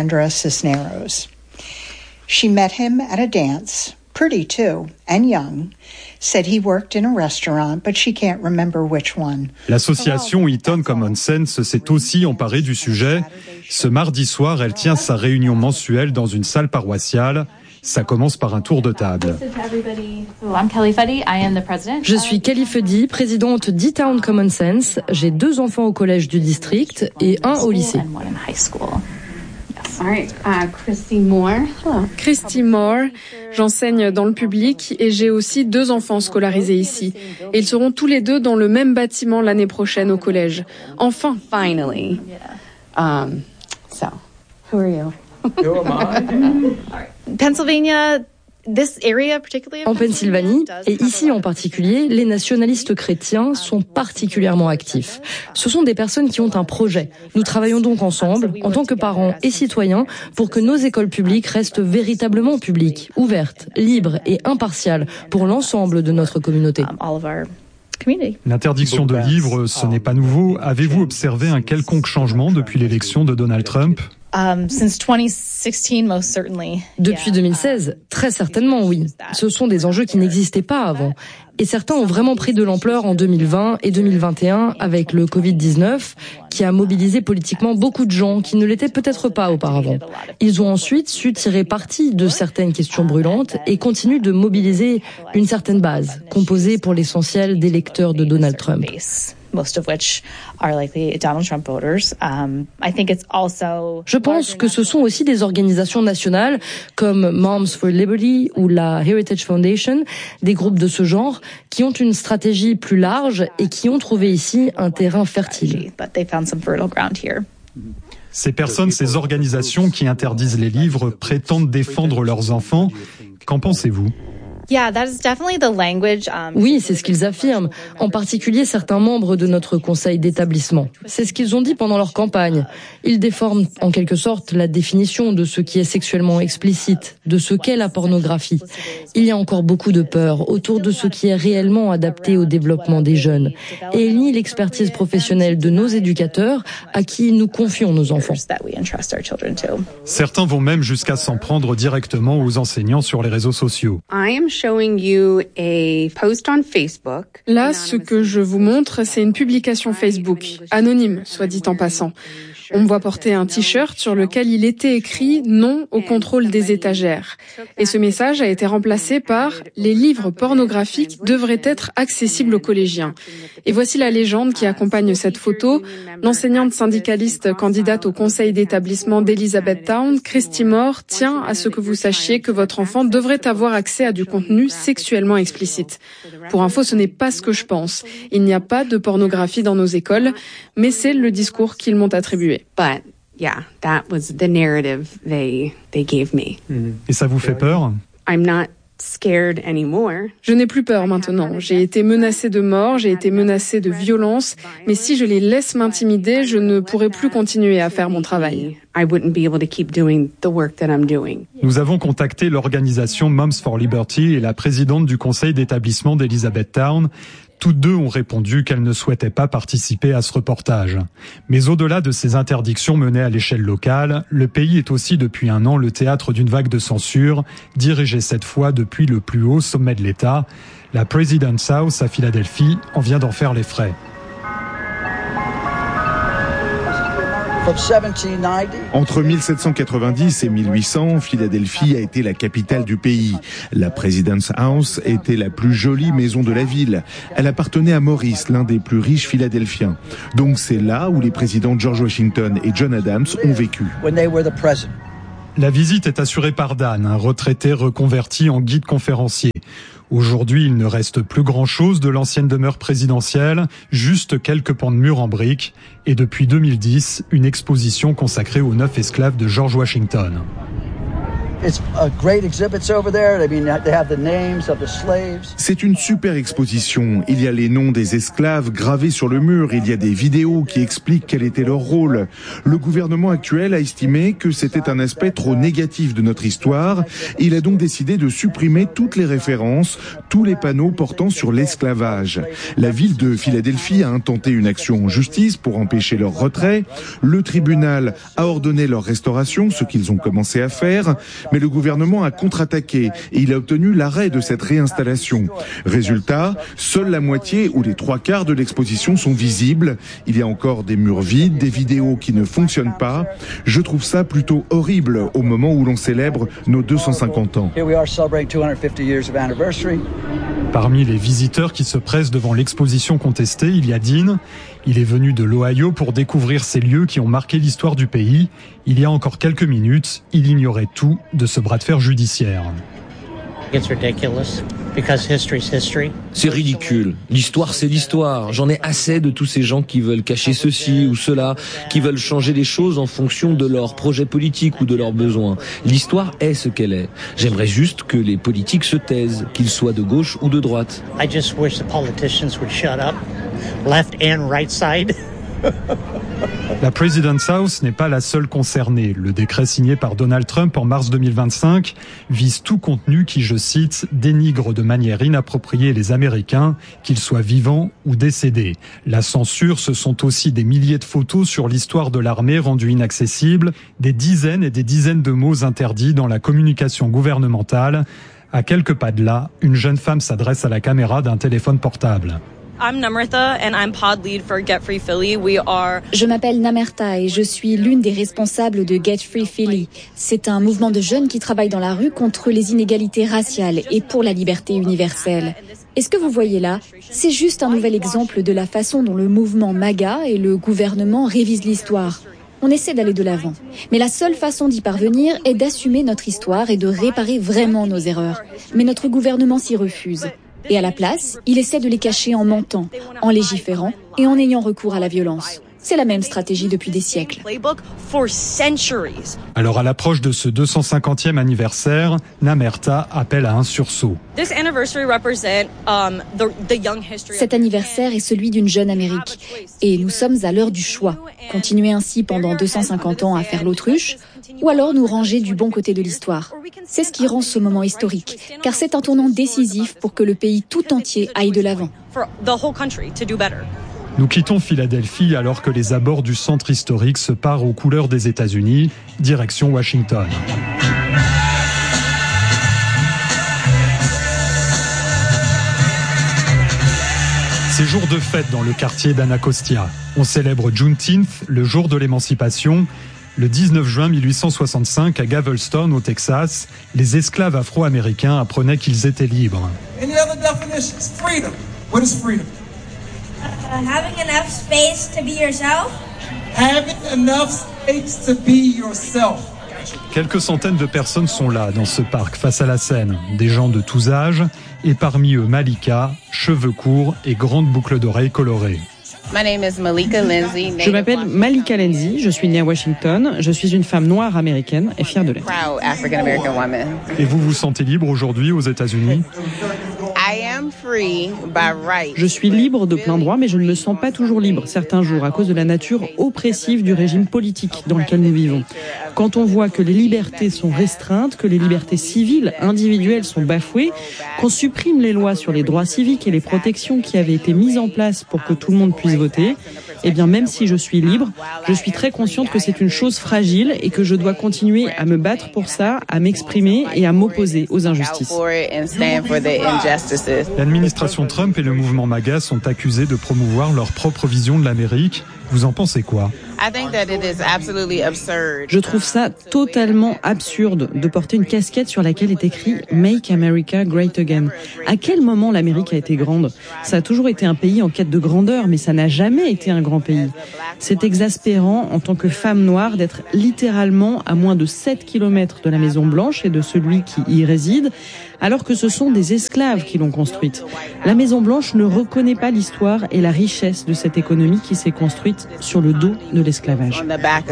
Speaker 6: She met him at a dance, pretty too, and young. Said he worked in a restaurant, but she can't remember which one.
Speaker 10: L'association Eaton Common Sense s'est aussi emparée du sujet. Ce mardi soir, elle tient sa réunion mensuelle dans une salle paroissiale. Ça commence par un tour de table.
Speaker 8: Je suis Kelly Fuddy, présidente d'E-Town Common Sense. J'ai 2 enfants au collège du district et 1 au lycée.
Speaker 22: Christy Moore, j'enseigne dans le public et j'ai aussi 2 enfants scolarisés ici. Et ils seront tous les 2 dans le même bâtiment l'année prochaine au collège. Enfin.
Speaker 6: Finally. So, who are you?
Speaker 8: En Pennsylvanie, et ici en particulier, les nationalistes chrétiens sont particulièrement actifs. Ce sont des personnes qui ont un projet. Nous travaillons donc ensemble, en tant que parents et citoyens, pour que nos écoles publiques restent véritablement publiques, ouvertes, libres et impartiales pour l'ensemble de notre communauté.
Speaker 10: L'interdiction de livres, ce n'est pas nouveau. Avez-vous observé un quelconque changement depuis l'élection de Donald Trump?
Speaker 8: Depuis 2016, très certainement oui. Ce sont des enjeux qui n'existaient pas avant. Et certains ont vraiment pris de l'ampleur en 2020 et 2021 avec le Covid-19, qui a mobilisé politiquement beaucoup de gens qui ne l'étaient peut-être pas auparavant. Ils ont ensuite su tirer parti de certaines questions brûlantes et continuent de mobiliser une certaine base, composée pour l'essentiel d'électeurs de Donald Trump. Je pense que ce sont aussi des organisations nationales comme Moms for Liberty ou la Heritage Foundation, des groupes de ce genre, qui ont une stratégie plus large et qui ont trouvé ici un terrain fertile.
Speaker 10: Ces personnes, ces organisations qui interdisent les livres prétendent défendre leurs enfants. Qu'en pensez-vous ?
Speaker 8: Oui, c'est ce qu'ils affirment, en particulier certains membres de notre conseil d'établissement. C'est ce qu'ils ont dit pendant leur campagne. Ils déforment en quelque sorte la définition de ce qui est sexuellement explicite, de ce qu'est la pornographie. Il y a encore beaucoup de peur autour de ce qui est réellement adapté au développement des jeunes. Et ils nient l'expertise professionnelle de nos éducateurs à qui nous confions nos enfants.
Speaker 10: Certains vont même jusqu'à s'en prendre directement aux enseignants sur les réseaux sociaux.
Speaker 22: Là, ce que je vous montre, c'est une publication Facebook, anonyme, soit dit en passant. On me voit porter un t-shirt sur lequel il était écrit « Non au contrôle des étagères ». Et ce message a été remplacé par « Les livres pornographiques devraient être accessibles aux collégiens ». Et voici la légende qui accompagne cette photo. L'enseignante syndicaliste candidate au conseil d'établissement d'Elizabethtown, Christy Moore, tient à ce que vous sachiez que votre enfant devrait avoir accès à du contenu sexuellement explicite. Pour info, ce n'est pas ce que je pense. Il n'y a pas de pornographie dans nos écoles, mais c'est le discours qu'ils m'ont attribué.
Speaker 6: But yeah, that was the narrative they gave me.
Speaker 10: Et ça vous fait peur?
Speaker 22: Je n'ai plus peur maintenant. J'ai été menacée de mort, j'ai été menacée de violence, mais si je les laisse m'intimider, je ne pourrai plus continuer à faire mon travail.
Speaker 10: Nous avons contacté l'organisation Moms for Liberty et la présidente du conseil d'établissement d'Elizabethtown. Toutes deux ont répondu qu'elles ne souhaitaient pas participer à ce reportage. Mais au-delà de ces interdictions menées à l'échelle locale, le pays est aussi depuis un an le théâtre d'une vague de censure, dirigée cette fois depuis le plus haut sommet de l'État. La President's House à Philadelphie en vient d'en faire les frais.
Speaker 2: Entre 1790 et 1800, Philadelphie a été la capitale du pays. La President's House était la plus jolie maison de la ville. Elle appartenait à Maurice, l'un des plus riches Philadelphiens. Donc c'est là où les présidents George Washington et John Adams ont vécu.
Speaker 10: La visite est assurée par Dan, un retraité reconverti en guide conférencier. Aujourd'hui, il ne reste plus grand-chose de l'ancienne demeure présidentielle, juste quelques pans de murs en briques, et depuis 2010, une exposition consacrée aux 9 esclaves de George Washington.
Speaker 2: C'est une super exposition. Il y a les noms des esclaves gravés sur le mur. Il y a des vidéos qui expliquent quel était leur rôle. Le gouvernement actuel a estimé que c'était un aspect trop négatif de notre histoire. Il a donc décidé de supprimer toutes les références, tous les panneaux portant sur l'esclavage. La ville de Philadelphie a intenté une action en justice pour empêcher leur retrait. Le tribunal a ordonné leur restauration, ce qu'ils ont commencé à faire. Mais le gouvernement a contre-attaqué et il a obtenu l'arrêt de cette réinstallation. Résultat, seule la moitié ou les 3/4 de l'exposition sont visibles. Il y a encore des murs vides, des vidéos qui ne fonctionnent pas. Je trouve ça plutôt horrible au moment où l'on célèbre nos 250 ans.
Speaker 10: Parmi les visiteurs qui se pressent devant l'exposition contestée, il y a Dean. Il est venu de l'Ohio pour découvrir ces lieux qui ont marqué l'histoire du pays. Il y a encore quelques minutes, il ignorait tout de ce bras de fer judiciaire.
Speaker 11: C'est ridicule. L'histoire, c'est l'histoire. J'en ai assez de tous ces gens qui veulent cacher ceci ou cela, qui veulent changer les choses en fonction de leurs projets politiques ou de leurs besoins. L'histoire est ce qu'elle est. J'aimerais juste que les politiques se taisent, qu'ils soient de gauche ou de droite.
Speaker 12: I just wish the politicians would shut up, left and right side.
Speaker 10: La President's House n'est pas la seule concernée. Le décret signé par Donald Trump en mars 2025 vise tout contenu qui, je cite, dénigre de manière inappropriée les Américains, qu'ils soient vivants ou décédés. La censure, ce sont aussi des milliers de photos sur l'histoire de l'armée rendues inaccessibles, des dizaines et des dizaines de mots interdits dans la communication gouvernementale. À quelques pas de là, une jeune femme s'adresse à la caméra d'un téléphone portable.
Speaker 14: Je m'appelle Namerta et je suis l'une des responsables de Get Free Philly. C'est un mouvement de jeunes qui travaillent dans la rue contre les inégalités raciales et pour la liberté universelle. Et ce que vous voyez là, c'est juste un nouvel exemple de la façon dont le mouvement MAGA et le gouvernement révisent l'histoire. On essaie d'aller de l'avant. Mais la seule façon d'y parvenir est d'assumer notre histoire et de réparer vraiment nos erreurs. Mais notre gouvernement s'y refuse. Et à la place, il essaie de les cacher en mentant, en légiférant et en ayant recours à la violence. C'est la même stratégie depuis des siècles.
Speaker 10: Alors à l'approche de ce 250e anniversaire, Namerta appelle à un sursaut.
Speaker 14: Cet anniversaire est celui d'une jeune Amérique. Et nous sommes à l'heure du choix. Continuer ainsi pendant 250 ans à faire l'autruche, ou alors nous ranger du bon côté de l'histoire. C'est ce qui rend ce moment historique, car c'est un tournant décisif pour que le pays tout entier aille de l'avant.
Speaker 10: Nous quittons Philadelphie alors que les abords du centre historique se parent aux couleurs des États-Unis, direction Washington. C'est jour de fête dans le quartier d'Anacostia. On célèbre Juneteenth, le jour de l'émancipation. Le 19 juin 1865, à Galveston, au Texas, les esclaves afro-américains apprenaient qu'ils étaient libres.
Speaker 15: Any other definitions? Freedom. What is freedom?
Speaker 16: Having enough space to be yourself.
Speaker 15: Having enough space to be yourself.
Speaker 10: Quelques centaines de personnes sont là, dans ce parc, face à la Seine. Des gens de tous âges, et parmi eux Malika, cheveux courts et grande boucle d'oreilles colorées.
Speaker 7: Je m'appelle Malika Lindsay, je suis née à Washington, je suis une femme noire américaine et fière de l'être.
Speaker 10: Et vous vous sentez libre aujourd'hui aux États-Unis ?
Speaker 7: Je suis libre de plein droit, mais je ne me sens pas toujours libre certains jours à cause de la nature oppressive du régime politique dans lequel nous vivons. Quand on voit que les libertés sont restreintes, que les libertés civiles, individuelles sont bafouées, qu'on supprime les lois sur les droits civiques et les protections qui avaient été mises en place pour que tout le monde puisse voter, eh bien même si je suis libre, je suis très consciente que c'est une chose fragile et que je dois continuer à me battre pour ça, à m'exprimer et à m'opposer aux injustices.
Speaker 10: L'administration Trump et le mouvement MAGA sont accusés de promouvoir leur propre vision de l'Amérique. Vous en pensez quoi ?
Speaker 7: Je trouve ça totalement absurde de porter une casquette sur laquelle est écrit « Make America Great Again ». À quel moment l'Amérique a été grande ? Ça a toujours été un pays en quête de grandeur, mais ça n'a jamais été un grand pays. C'est exaspérant en tant que femme noire d'être littéralement à moins de 7 kilomètres de la Maison Blanche et de celui qui y réside, alors que ce sont des esclaves qui l'ont construite. La Maison Blanche ne reconnaît pas l'histoire et la richesse de cette économie qui s'est construite sur le dos de l'esclavage.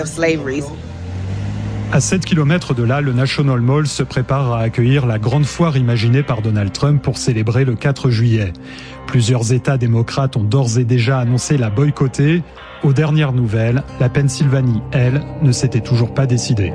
Speaker 10: À 7 km de là, le National Mall se prépare à accueillir la grande foire imaginée par Donald Trump pour célébrer le 4 juillet. Plusieurs États démocrates ont d'ores et déjà annoncé la boycotter. Aux dernières nouvelles, la Pennsylvanie, elle, ne s'était toujours pas décidée.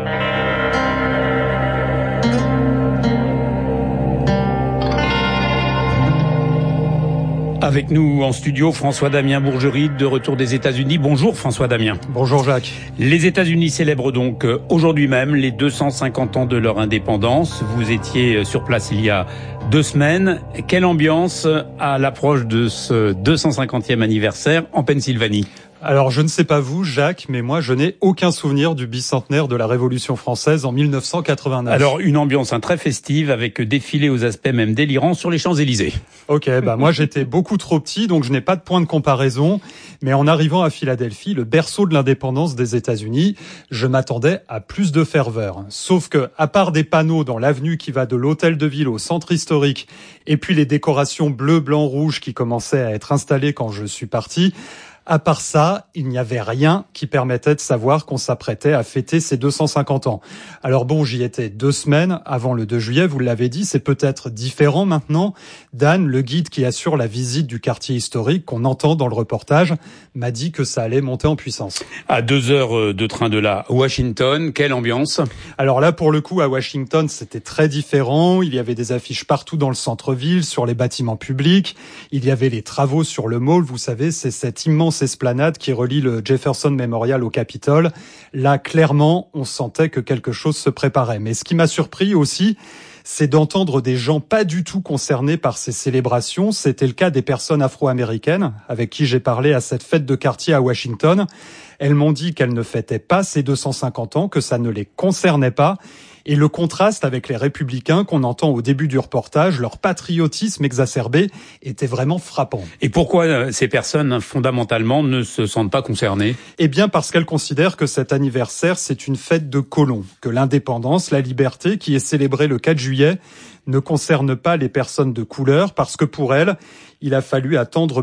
Speaker 20: Avec nous en studio, François-Damien Bourgerie, de retour des États-Unis. Bonjour François-Damien.
Speaker 10: Bonjour Jacques.
Speaker 20: Les États-Unis célèbrent donc aujourd'hui même les 250 ans de leur indépendance. Vous étiez sur place il y a 2 semaines. Quelle ambiance à l'approche de ce 250e anniversaire en Pennsylvanie ?
Speaker 10: Alors, je ne sais pas vous, Jacques, mais moi, je n'ai aucun souvenir du bicentenaire de la Révolution française en 1989.
Speaker 20: Alors, une ambiance très festive avec défilé aux aspects même délirants sur les Champs-Élysées.
Speaker 10: Ok, moi, j'étais beaucoup trop petit, donc je n'ai pas de point de comparaison. Mais en arrivant à Philadelphie, le berceau de l'indépendance des États-Unis, je m'attendais à plus de ferveur. Sauf que, à part des panneaux dans l'avenue qui va de l'hôtel de ville au centre historique, et puis les décorations bleu, blanc, rouge qui commençaient à être installées quand je suis parti, à part ça, il n'y avait rien qui permettait de savoir qu'on s'apprêtait à fêter ses 250 ans. Alors bon, j'y étais 2 semaines avant le 2 juillet, vous l'avez dit, c'est peut-être différent maintenant. Dan, le guide qui assure la visite du quartier historique qu'on entend dans le reportage, m'a dit que ça allait monter en puissance.
Speaker 20: À 2 heures de train de là, Washington, quelle ambiance ?
Speaker 10: Alors là, pour le coup, à Washington, c'était très différent. Il y avait des affiches partout dans le centre-ville, sur les bâtiments publics. Il y avait les travaux sur le Mall, vous savez, c'est cette immense esplanade qui relie le Jefferson Memorial au Capitole. Là, clairement, on sentait que quelque chose se préparait. Mais ce qui m'a surpris aussi, c'est d'entendre des gens pas du tout concernés par ces célébrations. C'était le cas des personnes afro-américaines avec qui j'ai parlé à cette fête de quartier à Washington. Elles m'ont dit qu'elles ne fêtaient pas ces 250 ans, que ça ne les concernait pas. Et le contraste avec les républicains qu'on entend au début du reportage, leur patriotisme exacerbé, était vraiment frappant.
Speaker 20: Et pourquoi ces personnes, fondamentalement, ne se sentent pas concernées ?
Speaker 10: Eh bien, parce qu'elles considèrent que cet anniversaire, c'est une fête de colons, que l'indépendance, la liberté, qui est célébrée le 4 juillet, ne concerne pas les personnes de couleur, parce que pour elles, il a fallu attendre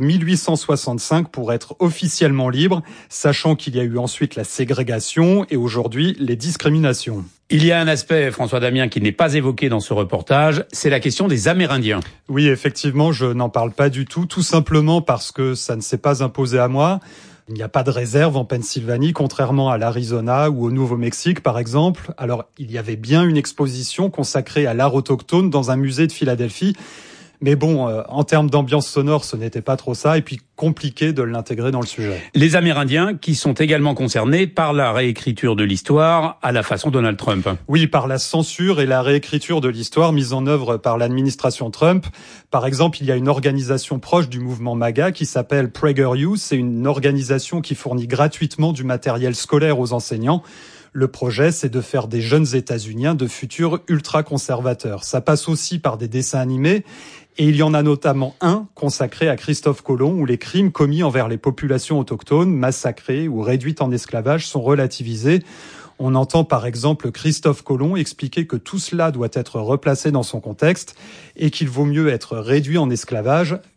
Speaker 10: 1865 pour être officiellement libre, sachant qu'il y a eu ensuite la ségrégation et aujourd'hui les discriminations.
Speaker 20: Il y a un aspect, François-Damien, qui n'est pas évoqué dans ce reportage, c'est la question des Amérindiens.
Speaker 10: Oui, effectivement, je n'en parle pas du tout simplement parce que ça ne s'est pas imposé à moi. Il n'y a pas de réserve en Pennsylvanie, contrairement à l'Arizona ou au Nouveau-Mexique, par exemple. Alors, il y avait bien une exposition consacrée à l'art autochtone dans un musée de Philadelphie. Mais bon, en termes d'ambiance sonore, ce n'était pas trop ça, et puis compliqué de l'intégrer dans le sujet.
Speaker 20: Les Amérindiens qui sont également concernés par la réécriture de l'histoire à la façon Donald Trump.
Speaker 10: Oui, par la censure et la réécriture de l'histoire mise en œuvre par l'administration Trump. Par exemple, il y a une organisation proche du mouvement MAGA qui s'appelle PragerU. C'est une organisation qui fournit gratuitement du matériel scolaire aux enseignants. Le projet, c'est de faire des jeunes États-Uniens de futurs ultra-conservateurs. Ça passe aussi par des dessins animés. Et il y en a notamment un consacré à Christophe Colomb, où les crimes commis envers les populations autochtones, massacrées ou réduites en esclavage, sont relativisés. On entend par exemple Christophe Colomb expliquer que tout cela doit être replacé dans son contexte et qu'il vaut mieux être réduit en esclavage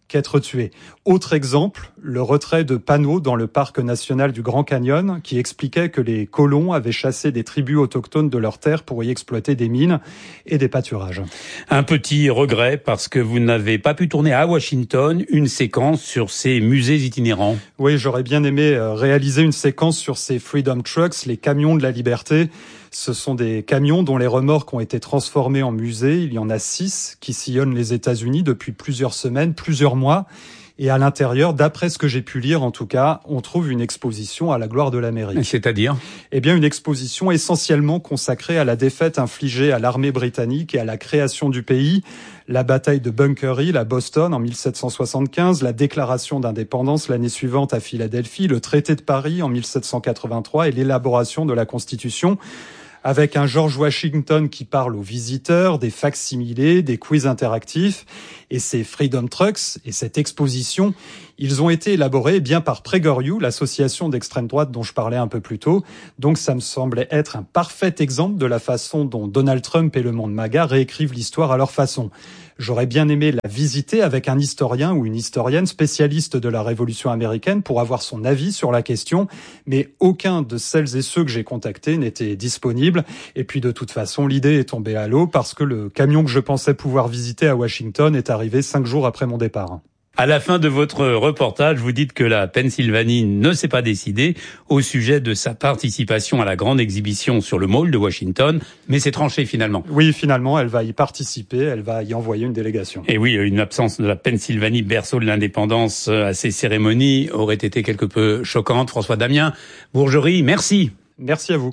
Speaker 10: qu'être tué. Autre exemple, le retrait de panneaux dans le parc national du Grand Canyon qui expliquait que les colons avaient chassé des tribus autochtones de leurs terres pour y exploiter des mines et des pâturages.
Speaker 20: Un petit regret parce que vous n'avez pas pu tourner à Washington une séquence sur ces musées itinérants.
Speaker 10: Oui, j'aurais bien aimé réaliser une séquence sur ces Freedom Trucks, les camions de la liberté. Ce sont des camions dont les remorques ont été transformés en musées. Il y en a 6 qui sillonnent les États-Unis depuis plusieurs semaines, plusieurs mois. Et à l'intérieur, d'après ce que j'ai pu lire en tout cas, on trouve une exposition à la gloire de l'Amérique.
Speaker 20: C'est-à-dire ?
Speaker 10: Eh bien, une exposition essentiellement consacrée à la défaite infligée à l'armée britannique et à la création du pays. La bataille de Bunker Hill à Boston en 1775, la déclaration d'indépendance l'année suivante à Philadelphie, le traité de Paris en 1783 et l'élaboration de la Constitution. Avec un George Washington qui parle aux visiteurs, des facsimilés, des quiz interactifs. Et ces Freedom Trucks et cette exposition, ils ont été élaborés bien par PragerU, l'association d'extrême droite dont je parlais un peu plus tôt. Donc ça me semblait être un parfait exemple de la façon dont Donald Trump et le monde MAGA réécrivent l'histoire à leur façon. J'aurais bien aimé la visiter avec un historien ou une historienne spécialiste de la Révolution américaine pour avoir son avis sur la question, mais aucun de celles et ceux que j'ai contactés n'était disponible. Et puis de toute façon, l'idée est tombée à l'eau parce que le camion que je pensais pouvoir visiter à Washington est arrivé 5 jours après mon départ.
Speaker 20: À la fin de votre reportage, vous dites que la Pennsylvanie ne s'est pas décidée au sujet de sa participation à la grande exhibition sur le Mall de Washington, mais c'est tranché finalement.
Speaker 10: Oui, finalement, elle va y participer, elle va y envoyer une délégation.
Speaker 20: Et oui, une absence de la Pennsylvanie, berceau de l'indépendance, à ces cérémonies aurait été quelque peu choquante. François Damien, Bourgerie, merci.
Speaker 10: Merci à vous.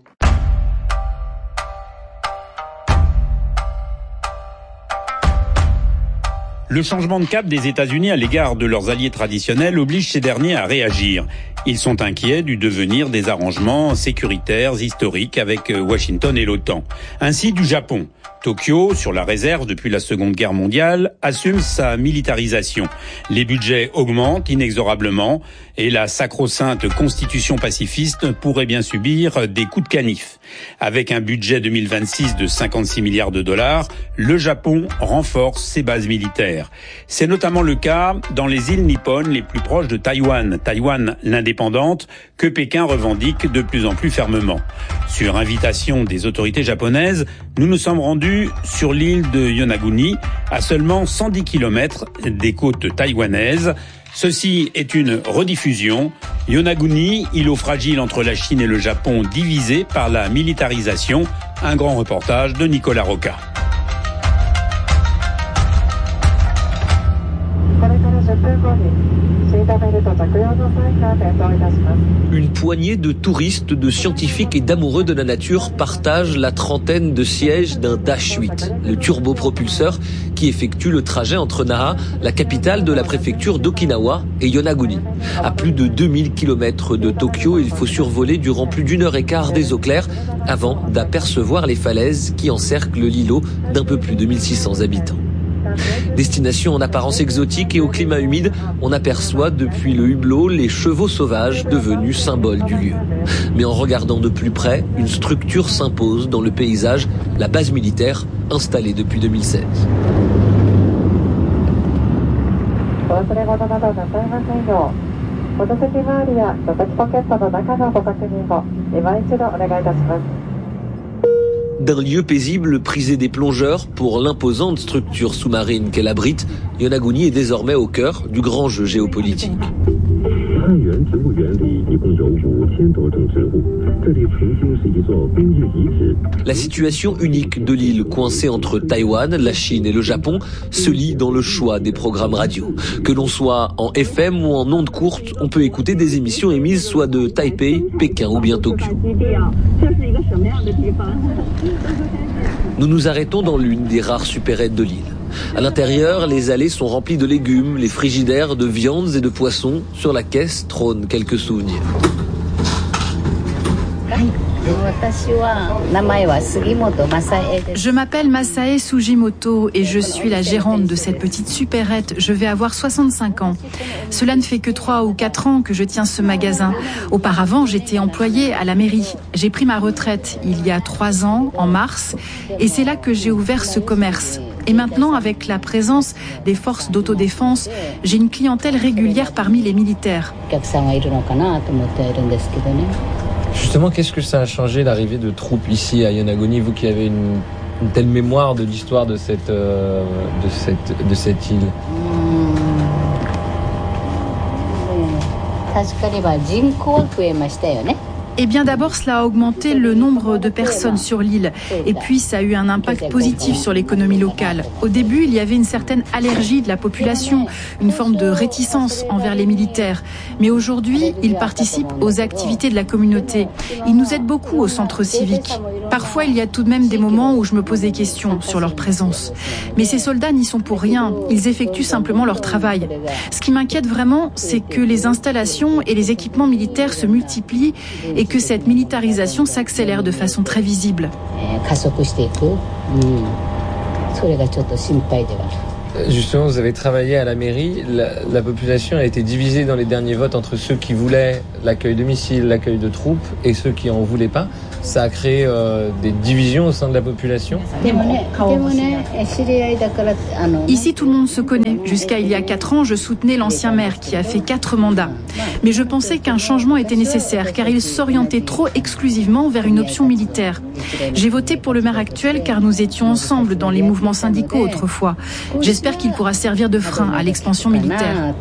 Speaker 20: Le changement de cap des États-Unis à l'égard de leurs alliés traditionnels oblige ces derniers à réagir. Ils sont inquiets du devenir des arrangements sécuritaires historiques avec Washington et l'OTAN. Ainsi du Japon. Tokyo, sur la réserve depuis la Seconde Guerre mondiale, assume sa militarisation. Les budgets augmentent inexorablement et la sacro-sainte constitution pacifiste pourrait bien subir des coups de canif. Avec un budget 2026 de 56 milliards de dollars, le Japon renforce ses bases militaires. C'est notamment le cas dans les îles nippones les plus proches de Taïwan, l'indépendante, que Pékin revendique de plus en plus fermement. Sur invitation des autorités japonaises, nous nous sommes rendus sur l'île de Yonaguni, à seulement 110 km des côtes taïwanaises. Ceci est une rediffusion. Yonaguni, îlot fragile entre la Chine et le Japon, divisé par la militarisation. Un grand reportage de Nicolas Roca.
Speaker 11: Une poignée de touristes, de scientifiques et d'amoureux de la nature partagent la trentaine de sièges d'un Dash 8, le turbopropulseur qui effectue le trajet entre Naha, la capitale de la préfecture d'Okinawa, et Yonaguni. À plus de 2000 km de Tokyo, il faut survoler durant plus d'une heure et quart des eaux claires avant d'apercevoir les falaises qui encerclent l'îlot d'un peu plus de 1600 habitants. Destination en apparence exotique et au climat humide, on aperçoit depuis le hublot les chevaux sauvages devenus symboles du lieu. Mais en regardant de plus près, une structure s'impose dans le paysage, la base militaire installée depuis 2016. D'un lieu paisible prisé des plongeurs pour l'imposante structure sous-marine qu'elle abrite, Yonaguni est désormais au cœur du grand jeu géopolitique. La situation unique de l'île coincée entre Taïwan, la Chine et le Japon se lie dans le choix des programmes radio. Que l'on soit en FM ou en ondes courtes, on peut écouter des émissions émises soit de Taipei, Pékin ou bien Tokyo. Nous nous arrêtons dans l'une des rares supérettes de l'île. À l'intérieur, les allées sont remplies de légumes, les frigidaires de viandes et de poissons. Sur la caisse trônent quelques souvenirs.
Speaker 9: Je m'appelle Masae Sugimoto et je suis la gérante de cette petite supérette. Je vais avoir 65 ans. Cela ne fait que 3 ou 4 ans que je tiens ce magasin. Auparavant, j'étais employée à la mairie. J'ai pris ma retraite il y a 3 ans, en mars, et c'est là que j'ai ouvert ce commerce. Et maintenant, avec la présence des forces d'autodéfense, j'ai une clientèle régulière parmi les militaires.
Speaker 11: Justement, qu'est-ce que ça a changé l'arrivée de troupes ici à Yonaguni, vous qui avez une telle mémoire de l'histoire de cette île?
Speaker 9: Eh bien d'abord, cela a augmenté le nombre de personnes sur l'île. Et puis, ça a eu un impact positif sur l'économie locale. Au début, il y avait une certaine allergie de la population, une forme de réticence envers les militaires. Mais aujourd'hui, ils participent aux activités de la communauté. Ils nous aident beaucoup au centre civique. Parfois, il y a tout de même des moments où je me pose des questions sur leur présence. Mais ces soldats n'y sont pour rien. Ils effectuent simplement leur travail. Ce qui m'inquiète vraiment, c'est que les installations et les équipements militaires se multiplient et que cette militarisation s'accélère de façon très visible.
Speaker 11: Justement, vous avez travaillé à la mairie. La population a été divisée dans les derniers votes entre ceux qui voulaient l'accueil de missiles, l'accueil de troupes, et ceux qui en voulaient pas. Ça a créé des divisions au sein de la population.
Speaker 9: Ici, tout le monde se connaît. Jusqu'à il y a 4 ans, je soutenais l'ancien maire qui a fait 4 mandats. Mais je pensais qu'un changement était nécessaire car il s'orientait trop exclusivement vers une option militaire. J'ai voté pour le maire actuel car nous étions ensemble dans les mouvements syndicaux autrefois. J'espère qu'il pourra servir de frein à l'expansion militaire.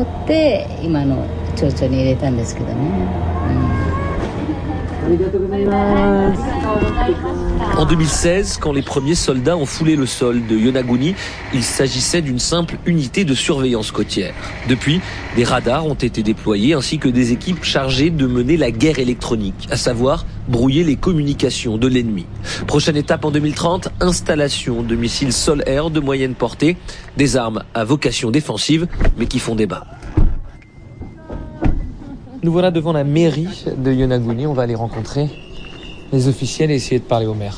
Speaker 11: En 2016, quand les premiers soldats ont foulé le sol de Yonaguni, il s'agissait d'une simple unité de surveillance côtière. Depuis, des radars ont été déployés ainsi que des équipes chargées de mener la guerre électronique, à savoir brouiller les communications de l'ennemi. Prochaine étape en 2030, installation de missiles sol-air de moyenne portée, des armes à vocation défensive mais qui font débat. Nous voilà devant la mairie de Yonaguni. On va aller rencontrer les officiels et essayer de parler au maire.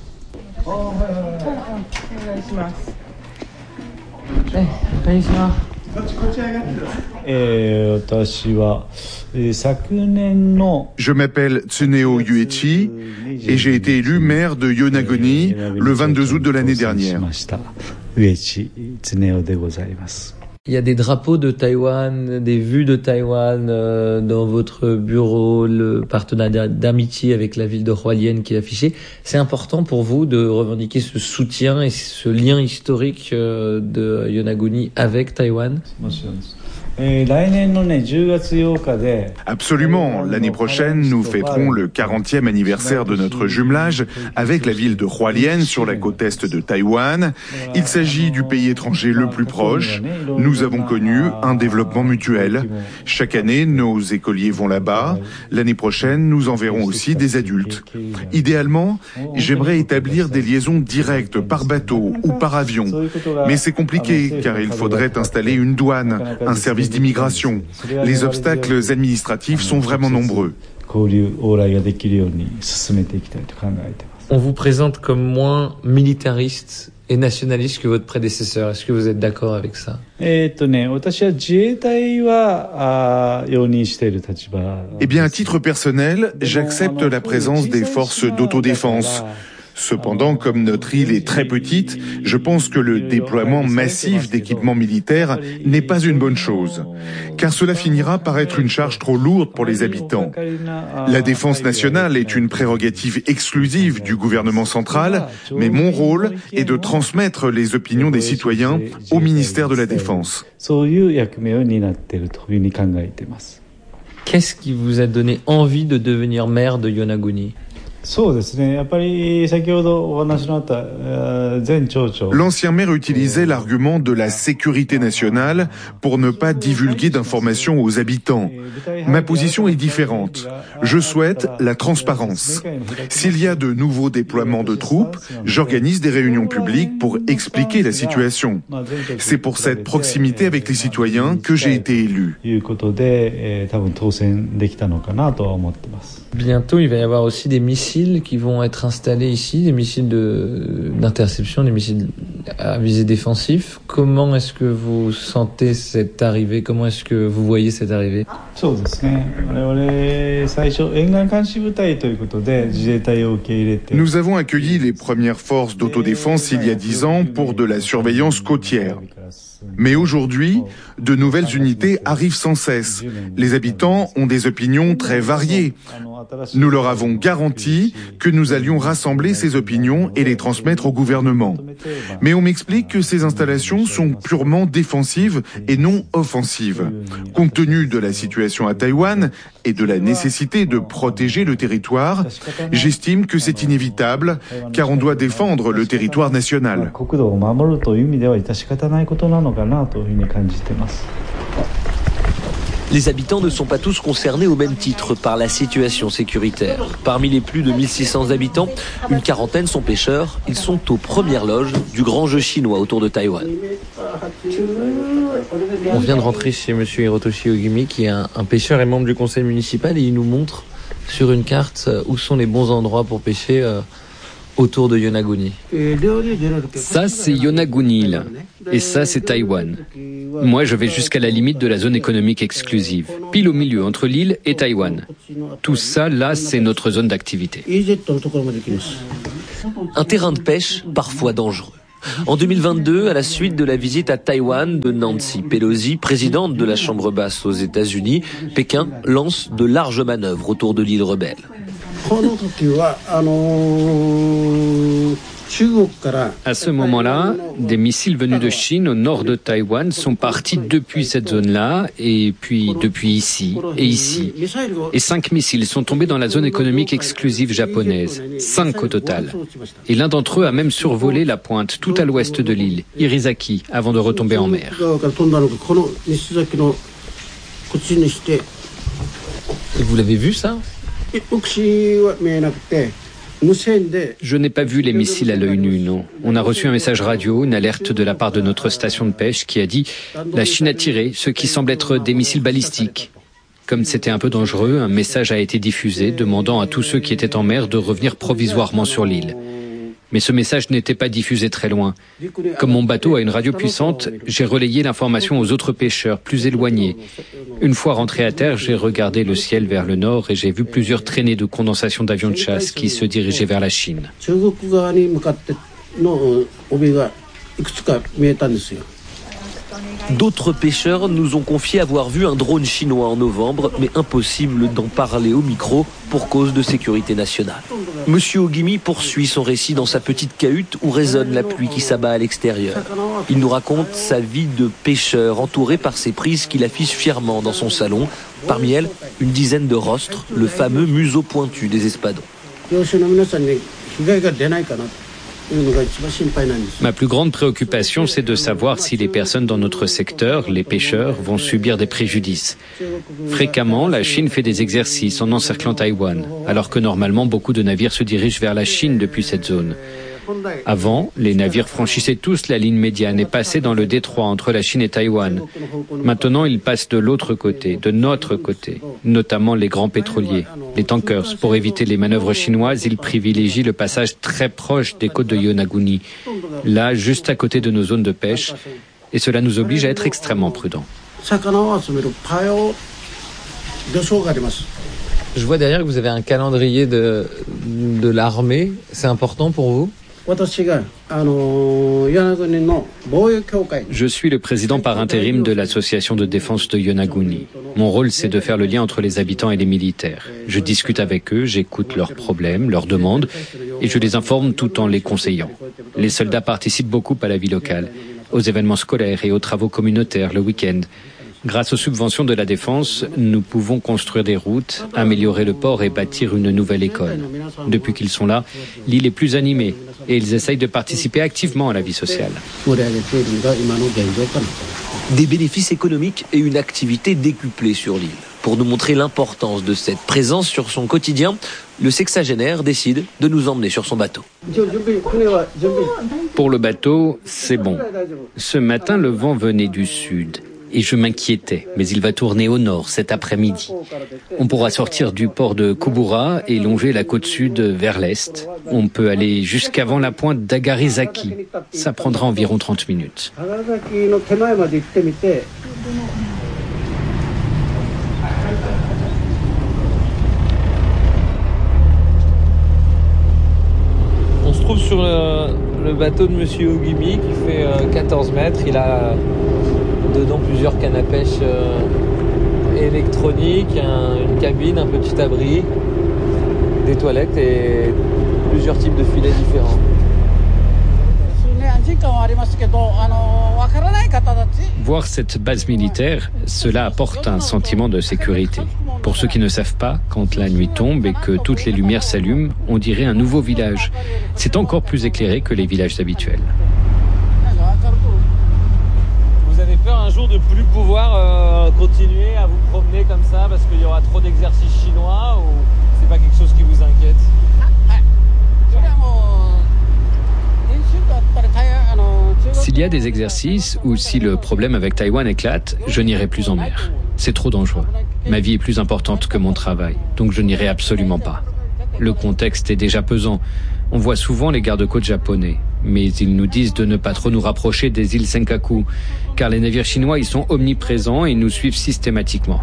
Speaker 2: Je m'appelle Tsuneo Yuichi et j'ai été élu maire de Yonaguni le 22 août de l'année dernière.
Speaker 11: Il y a des drapeaux de Taïwan, des vues de Taïwan dans votre bureau, le partenariat d'amitié avec la ville de Hualien qui est affiché. C'est important pour vous de revendiquer ce soutien et ce lien historique de Yonaguni avec Taïwan?
Speaker 2: Absolument. L'année prochaine, nous fêterons le 40e anniversaire de notre jumelage avec la ville de Hualien sur la côte est de Taïwan. Il s'agit du pays étranger le plus proche. Nous avons connu un développement mutuel. Chaque année, nos écoliers vont là-bas. L'année prochaine, nous enverrons aussi des adultes. Idéalement, j'aimerais établir des liaisons directes par bateau ou par avion. Mais c'est compliqué car il faudrait installer une douane, un service d'immigration. Les obstacles administratifs sont vraiment nombreux.
Speaker 11: On vous présente comme moins militariste et nationaliste que votre prédécesseur. Est-ce que vous êtes d'accord avec ça?
Speaker 2: Eh bien, à titre personnel, j'accepte la présence des forces d'autodéfense. Cependant, comme notre île est très petite, je pense que le déploiement massif d'équipements militaires n'est pas une bonne chose, car cela finira par être une charge trop lourde pour les habitants. La défense nationale est une prérogative exclusive du gouvernement central, mais mon rôle est de transmettre les opinions des citoyens au ministère de la Défense.
Speaker 11: Qu'est-ce qui vous a donné envie de devenir maire de Yonaguni?
Speaker 2: L'ancien maire utilisait l'argument de la sécurité nationale pour ne pas divulguer d'informations aux habitants. Ma position est différente. Je souhaite la transparence. S'il y a de nouveaux déploiements de troupes, j'organise des réunions publiques pour expliquer la situation. C'est pour cette proximité avec les citoyens que j'ai été élu.
Speaker 11: Bientôt, il va y avoir aussi des missiles
Speaker 13: missiles qui vont être installés ici, des missiles d'interception, des missiles à visée défensive. Comment est-ce que vous sentez cette arrivée? Comment est-ce que vous voyez cette arrivée?
Speaker 2: Nous avons accueilli les premières forces d'autodéfense il y a 10 ans pour de la surveillance côtière. Mais aujourd'hui, de nouvelles unités arrivent sans cesse. Les habitants ont des opinions très variées. Nous leur avons garanti que nous allions rassembler ces opinions et les transmettre au gouvernement. Mais on m'explique que ces installations sont purement défensives et non offensives. Compte tenu de la situation à Taïwan et de la nécessité de protéger le territoire, j'estime que c'est inévitable, car on doit défendre le territoire national.
Speaker 11: Les habitants ne sont pas tous concernés au même titre par la situation sécuritaire. Parmi les plus de 1600 habitants, une quarantaine sont pêcheurs. Ils sont aux premières loges du grand jeu chinois autour de Taïwan.
Speaker 13: On vient de rentrer chez monsieur Hirotoshi Ogimi, qui est un pêcheur et membre du conseil municipal, et il nous montre sur une carte où sont les bons endroits pour pêcher autour de Yonaguni.
Speaker 17: Ça, c'est Yonaguni, là. Et ça, c'est Taïwan. Moi, je vais jusqu'à la limite de la zone économique exclusive, pile au milieu, entre l'île et Taïwan. Tout ça, là, c'est notre zone d'activité.
Speaker 11: Un terrain de pêche parfois dangereux. En 2022, à la suite de la visite à Taïwan de Nancy Pelosi, présidente de la Chambre basse aux États-Unis, Pékin lance de larges manœuvres autour de l'île rebelle.
Speaker 17: À ce moment-là, des missiles venus de Chine au nord de Taïwan sont partis depuis cette zone-là, et puis depuis ici et ici. Et 5 missiles sont tombés dans la zone économique exclusive japonaise, 5 au total. Et l'un d'entre eux a même survolé la pointe tout à l'ouest de l'île, Irizaki, avant de retomber en mer.
Speaker 13: Et vous l'avez vu ça ?
Speaker 17: Je n'ai pas vu les missiles à l'œil nu, non. On a reçu un message radio, une alerte de la part de notre station de pêche qui a dit « La Chine a tiré ce qui semble être des missiles balistiques ». Comme c'était un peu dangereux, un message a été diffusé demandant à tous ceux qui étaient en mer de revenir provisoirement sur l'île. Mais ce message n'était pas diffusé très loin. Comme mon bateau a une radio puissante, j'ai relayé l'information aux autres pêcheurs plus éloignés. Une fois rentré à terre, j'ai regardé le ciel vers le nord et j'ai vu plusieurs traînées de condensation d'avions de chasse qui se dirigeaient vers la Chine.
Speaker 11: D'autres pêcheurs nous ont confié avoir vu un drone chinois en novembre, mais impossible d'en parler au micro pour cause de sécurité nationale. Monsieur Ogimi poursuit son récit dans sa petite cahute où résonne la pluie qui s'abat à l'extérieur. Il nous raconte sa vie de pêcheur entouré par ses prises qu'il affiche fièrement dans son salon. Parmi elles, une dizaine de rostres, le fameux museau pointu des espadons.
Speaker 17: Ma plus grande préoccupation, c'est de savoir si les personnes dans notre secteur, les pêcheurs, vont subir des préjudices. Fréquemment, la Chine fait des exercices en encerclant Taïwan, alors que normalement beaucoup de navires se dirigent vers la Chine depuis cette zone. Avant, les navires franchissaient tous la ligne médiane et passaient dans le détroit entre la Chine et Taïwan. Maintenant, ils passent de l'autre côté, de notre côté, notamment les grands pétroliers, les tankers. Pour éviter les manœuvres chinoises, ils privilégient le passage très proche des côtes de Yonaguni, là, juste à côté de nos zones de pêche, et cela nous oblige à être extrêmement prudents.
Speaker 13: Je vois derrière que vous avez un calendrier de l'armée. C'est important pour vous ?
Speaker 17: Je suis le président par intérim de l'association de défense de Yonaguni. Mon rôle, c'est de faire le lien entre les habitants et les militaires. Je discute avec eux, j'écoute leurs problèmes, leurs demandes, et je les informe tout en les conseillant. Les soldats participent beaucoup à la vie locale, aux événements scolaires et aux travaux communautaires le week-end. Grâce aux subventions de la défense, nous pouvons construire des routes, améliorer le port et bâtir une nouvelle école. Depuis qu'ils sont là, l'île est plus animée et ils essayent de participer activement à la vie sociale.
Speaker 11: Des bénéfices économiques et une activité décuplée sur l'île. Pour nous montrer l'importance de cette présence sur son quotidien, le sexagénaire décide de nous emmener sur son bateau.
Speaker 17: Pour le bateau, c'est bon. Ce matin, le vent venait du sud. et je m'inquiétais, mais il va tourner au nord cet après-midi. On pourra sortir du port de Kubura et longer la côte sud vers l'est. On peut aller jusqu'avant la pointe d'Agarizaki. Ça prendra environ 30 minutes.
Speaker 13: On se trouve sur le bateau de Monsieur Ogimi qui fait 14 mètres. Il a dedans plusieurs cannes à pêche électroniques, une cabine, un petit abri, des toilettes et plusieurs types de filets différents.
Speaker 17: Voir cette base militaire, cela apporte un sentiment de sécurité. Pour ceux qui ne savent pas, quand la nuit tombe et que toutes les lumières s'allument, on dirait un nouveau village. C'est encore plus éclairé que les villages habituels.
Speaker 13: Vous avez peur un jour de plus pouvoir continuer à vous promener comme ça parce qu'il y aura trop d'exercices chinois ou c'est pas quelque chose qui vous inquiète?
Speaker 17: S'il y a des exercices ou si le problème avec Taïwan éclate, je n'irai plus en mer. C'est trop dangereux. Ma vie est plus importante que mon travail, donc je n'irai absolument pas. Le contexte est déjà pesant. On voit souvent les gardes-côtes japonais, mais ils nous disent de ne pas trop nous rapprocher des îles Senkaku, car les navires chinois y sont omniprésents et nous suivent systématiquement.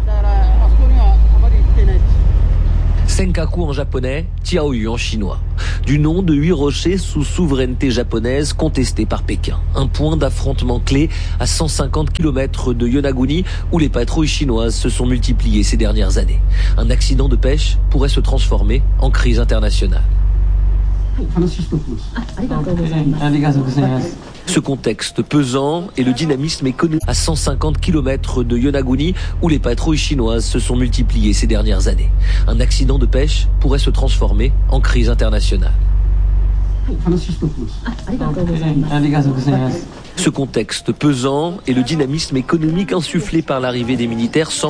Speaker 11: Senkaku en japonais, Tiaoyu en chinois. Du nom de 8 rochers sous souveraineté japonaise contestés par Pékin. Un point d'affrontement clé à 150 km de Yonaguni où les patrouilles chinoises se sont multipliées ces dernières années. Un accident de pêche pourrait se transformer en crise internationale. Ce contexte pesant et le dynamisme économique à 150 km de Yonaguni où les patrouilles chinoises se sont multipliées ces dernières années. Un accident de pêche pourrait se transformer en crise internationale. Ce contexte pesant et le dynamisme économique insufflé par l'arrivée des militaires